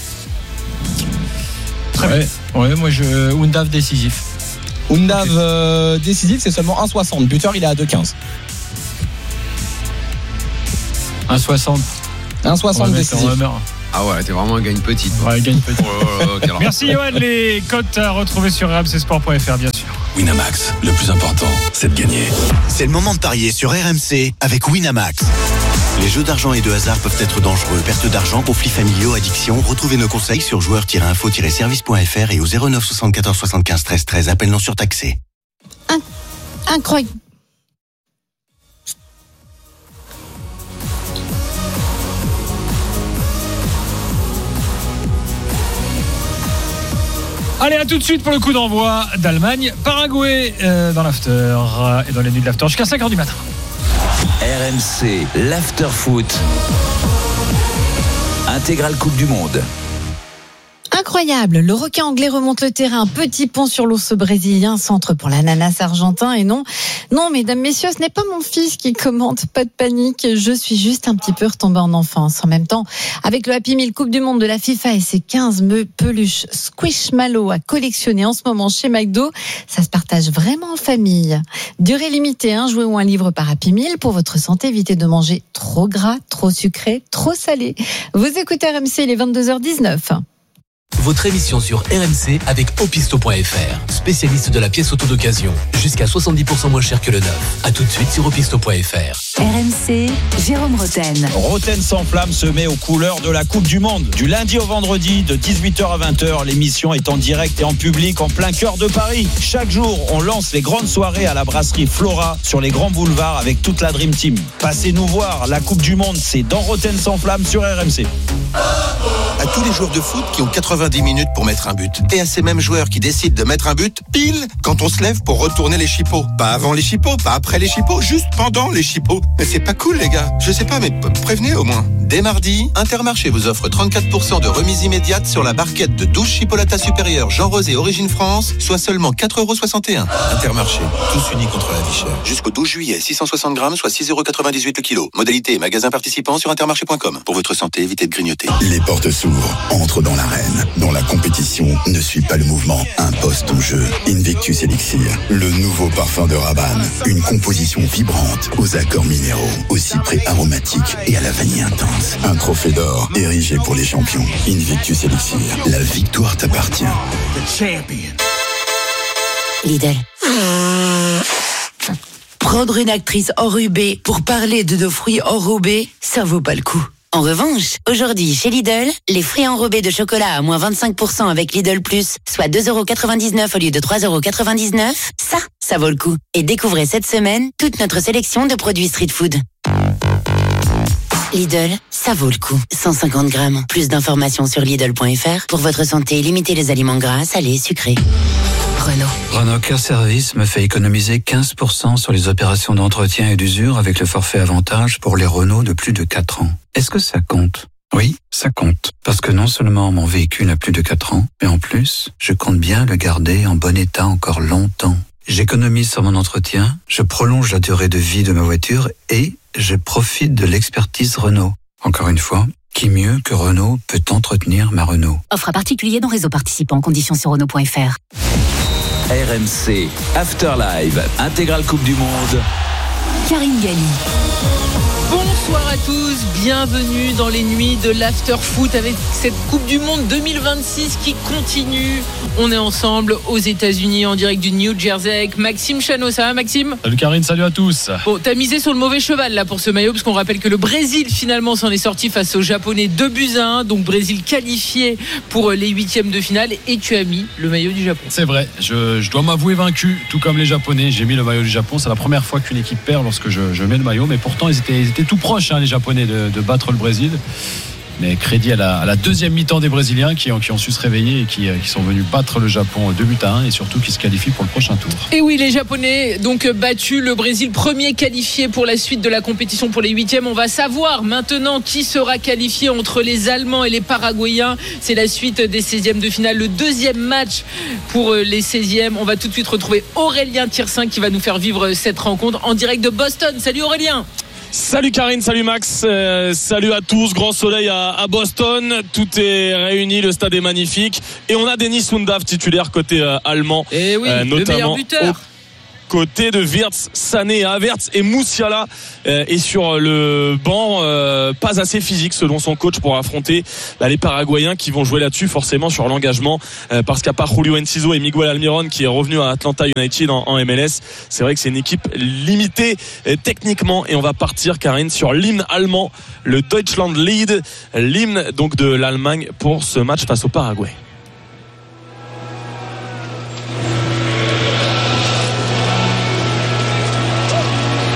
Très ouais. bien. Ouais, moi je. Undav décisif. Undav okay. euh, décisif, c'est seulement un virgule soixante. Buteur, il est à deux virgule quinze. un virgule soixante. un virgule soixante décisif. Ah ouais, t'es vraiment un gagne petit. Ouais, gagne petit. Oh, okay, merci Johan, les cotes à retrouver sur r m c sport point f r bien sûr. Winamax, le plus important, c'est de gagner. C'est le moment de parier sur R M C avec Winamax. Les jeux d'argent et de hasard peuvent être dangereux. Perte d'argent, conflits familiaux, addiction. Retrouvez nos conseils sur joueurs tiret info tiret service point f r et au zéro neuf soixante-quatorze soixante-quinze treize treize. Appel non surtaxé. Incroyable. Allez, à tout de suite pour le coup d'envoi d'Allemagne-Paraguay euh, dans l'after euh, et dans les nuits de l'after jusqu'à cinq heures du matin. R M C, l'after foot. Intégrale Coupe du Monde. Incroyable, le requin anglais remonte le terrain, petit pont sur l'ours brésilien, centre pour l'ananas argentin et non, non mesdames, messieurs, ce n'est pas mon fils qui commente, pas de panique, je suis juste un petit peu retombée en enfance. En même temps, avec le Happy Meal Coupe du Monde de la FIFA et ses quinze peluches Squishmallow à collectionner en ce moment chez McDo, ça se partage vraiment en famille. Durée limitée, un jouet ou un livre par Happy Meal pour votre santé, évitez de manger trop gras, trop sucré, trop salé. Vous écoutez R M C, il est vingt-deux heures dix-neuf. Votre émission sur R M C avec Opisto point f r, spécialiste de la pièce auto d'occasion. Jusqu'à soixante-dix pour cent moins cher que le neuf. A tout de suite sur Opisto point f r. R M C, Jérôme Roten. Roten sans flamme se met aux couleurs de la Coupe du Monde. Du lundi au vendredi, de dix-huit heures à vingt heures, l'émission est en direct et en public en plein cœur de Paris. Chaque jour, on lance les grandes soirées à la brasserie Flora sur les grands boulevards avec toute la Dream Team. Passez nous voir, la Coupe du Monde, c'est dans Roten sans flamme sur R M C. À tous les joueurs de foot qui ont quatre-vingt-dix minutes pour mettre un but. Et à ces mêmes joueurs qui décident de mettre un but pile quand on se lève pour retourner les chipots. Pas avant les chipots, pas après les chipots, juste pendant les chipots. Mais c'est pas cool les gars. Je sais pas, mais prévenez au moins. Dès mardi, Intermarché vous offre trente-quatre pour cent de remise immédiate sur la barquette de douze chipolatas supérieures Jean Rosé Origine France, soit seulement quatre euros soixante et un. Intermarché, tous unis contre la vie chère. Jusqu'au douze juillet, six cent soixante grammes, soit six euros quatre-vingt-dix-huit le kilo. Modalité et magasin participant sur intermarché point com. Pour votre santé, évitez de grignoter. Les portes s'ouvrent, entre dans l'arène. Dans la compétition, ne suit pas le mouvement, impose ton jeu. Invictus Elixir, le nouveau parfum de Rabanne. Une composition vibrante, aux accords minéraux, au cyprès aromatique et à la vanille intense. Un trophée d'or, érigé pour les champions. Invictus Elixir, la victoire t'appartient. Lidl. Prendre une actrice enrubée pour parler de nos fruits enrobés, ça vaut pas le coup. En revanche, aujourd'hui, chez Lidl, les fruits enrobés de chocolat à moins vingt-cinq pour cent avec Lidl Plus, soit deux euros quatre-vingt-dix-neuf au lieu de trois euros quatre-vingt-dix-neuf, ça, ça vaut le coup. Et découvrez cette semaine toute notre sélection de produits street food. Lidl, ça vaut le coup. cent cinquante grammes. Plus d'informations sur Lidl point f r. Pour votre santé, limitez les aliments gras, salés, sucrés. Renault. Renault Care Service me fait économiser quinze pour cent sur les opérations d'entretien et d'usure avec le forfait avantage pour les Renault de plus de quatre ans. Est-ce que ça compte ? Oui, ça compte. Parce que non seulement mon véhicule a plus de quatre ans, mais en plus, je compte bien le garder en bon état encore longtemps. J'économise sur mon entretien, je prolonge la durée de vie de ma voiture et je profite de l'expertise Renault. Encore une fois, qui mieux que Renault peut entretenir ma Renault ? Offre à particulier dans réseau participant, conditions sur Renault point f r. R M C, After Live, intégrale Coupe du Monde. Karine Galli. Bonsoir à tous, bienvenue dans les nuits de l'After Foot avec cette Coupe du Monde deux mille vingt-six qui continue. On est ensemble aux États-Unis en direct du New Jersey avec Maxime Chano. Ça va Maxime ? Salut Karine, salut à tous. Bon, t'as misé sur le mauvais cheval là pour ce maillot parce qu'on rappelle que le Brésil finalement s'en est sorti face aux Japonais deux buts à un. Donc Brésil qualifié pour les huitièmes de finale et tu as mis le maillot du Japon. C'est vrai, je, je dois m'avouer vaincu, tout comme les Japonais. J'ai mis le maillot du Japon. C'est la première fois qu'une équipe perd lorsque je, je mets le maillot, mais pourtant ils étaient, ils étaient tout proches hein, les Japonais de, de battre le Brésil. Mais crédit à la, à la deuxième mi-temps des Brésiliens qui ont, qui ont su se réveiller et qui, qui sont venus battre le Japon deux buts à un et surtout qui se qualifient pour le prochain tour. Et oui, les Japonais donc battu le Brésil, premier qualifié pour la suite de la compétition pour les huitièmes. On va savoir maintenant qui sera qualifié entre les Allemands et les Paraguayens. C'est la suite des seizièmes de finale, le deuxième match pour les seizièmes. On va tout de suite retrouver Aurélien Tirsin qui va nous faire vivre cette rencontre en direct de Boston. Salut Aurélien. Salut Karine, salut Max, euh, salut à tous, grand soleil à, à Boston, tout est réuni, le stade est magnifique et on a Denis Undav titulaire côté euh, allemand, et oui, euh, notamment le meilleur buteur. Côté de Wirtz, Sané, Havertz et Musiala euh, est sur le banc, euh, pas assez physique selon son coach pour affronter là, les Paraguayens qui vont jouer là-dessus forcément sur l'engagement euh, parce qu'à part Julio Enciso et Miguel Almiron qui est revenu à Atlanta United en, en M L S, c'est vrai que c'est une équipe limitée euh, techniquement et on va partir Karine sur l'hymne allemand, le Deutschland Lied, l'hymne donc de l'Allemagne pour ce match face au Paraguay.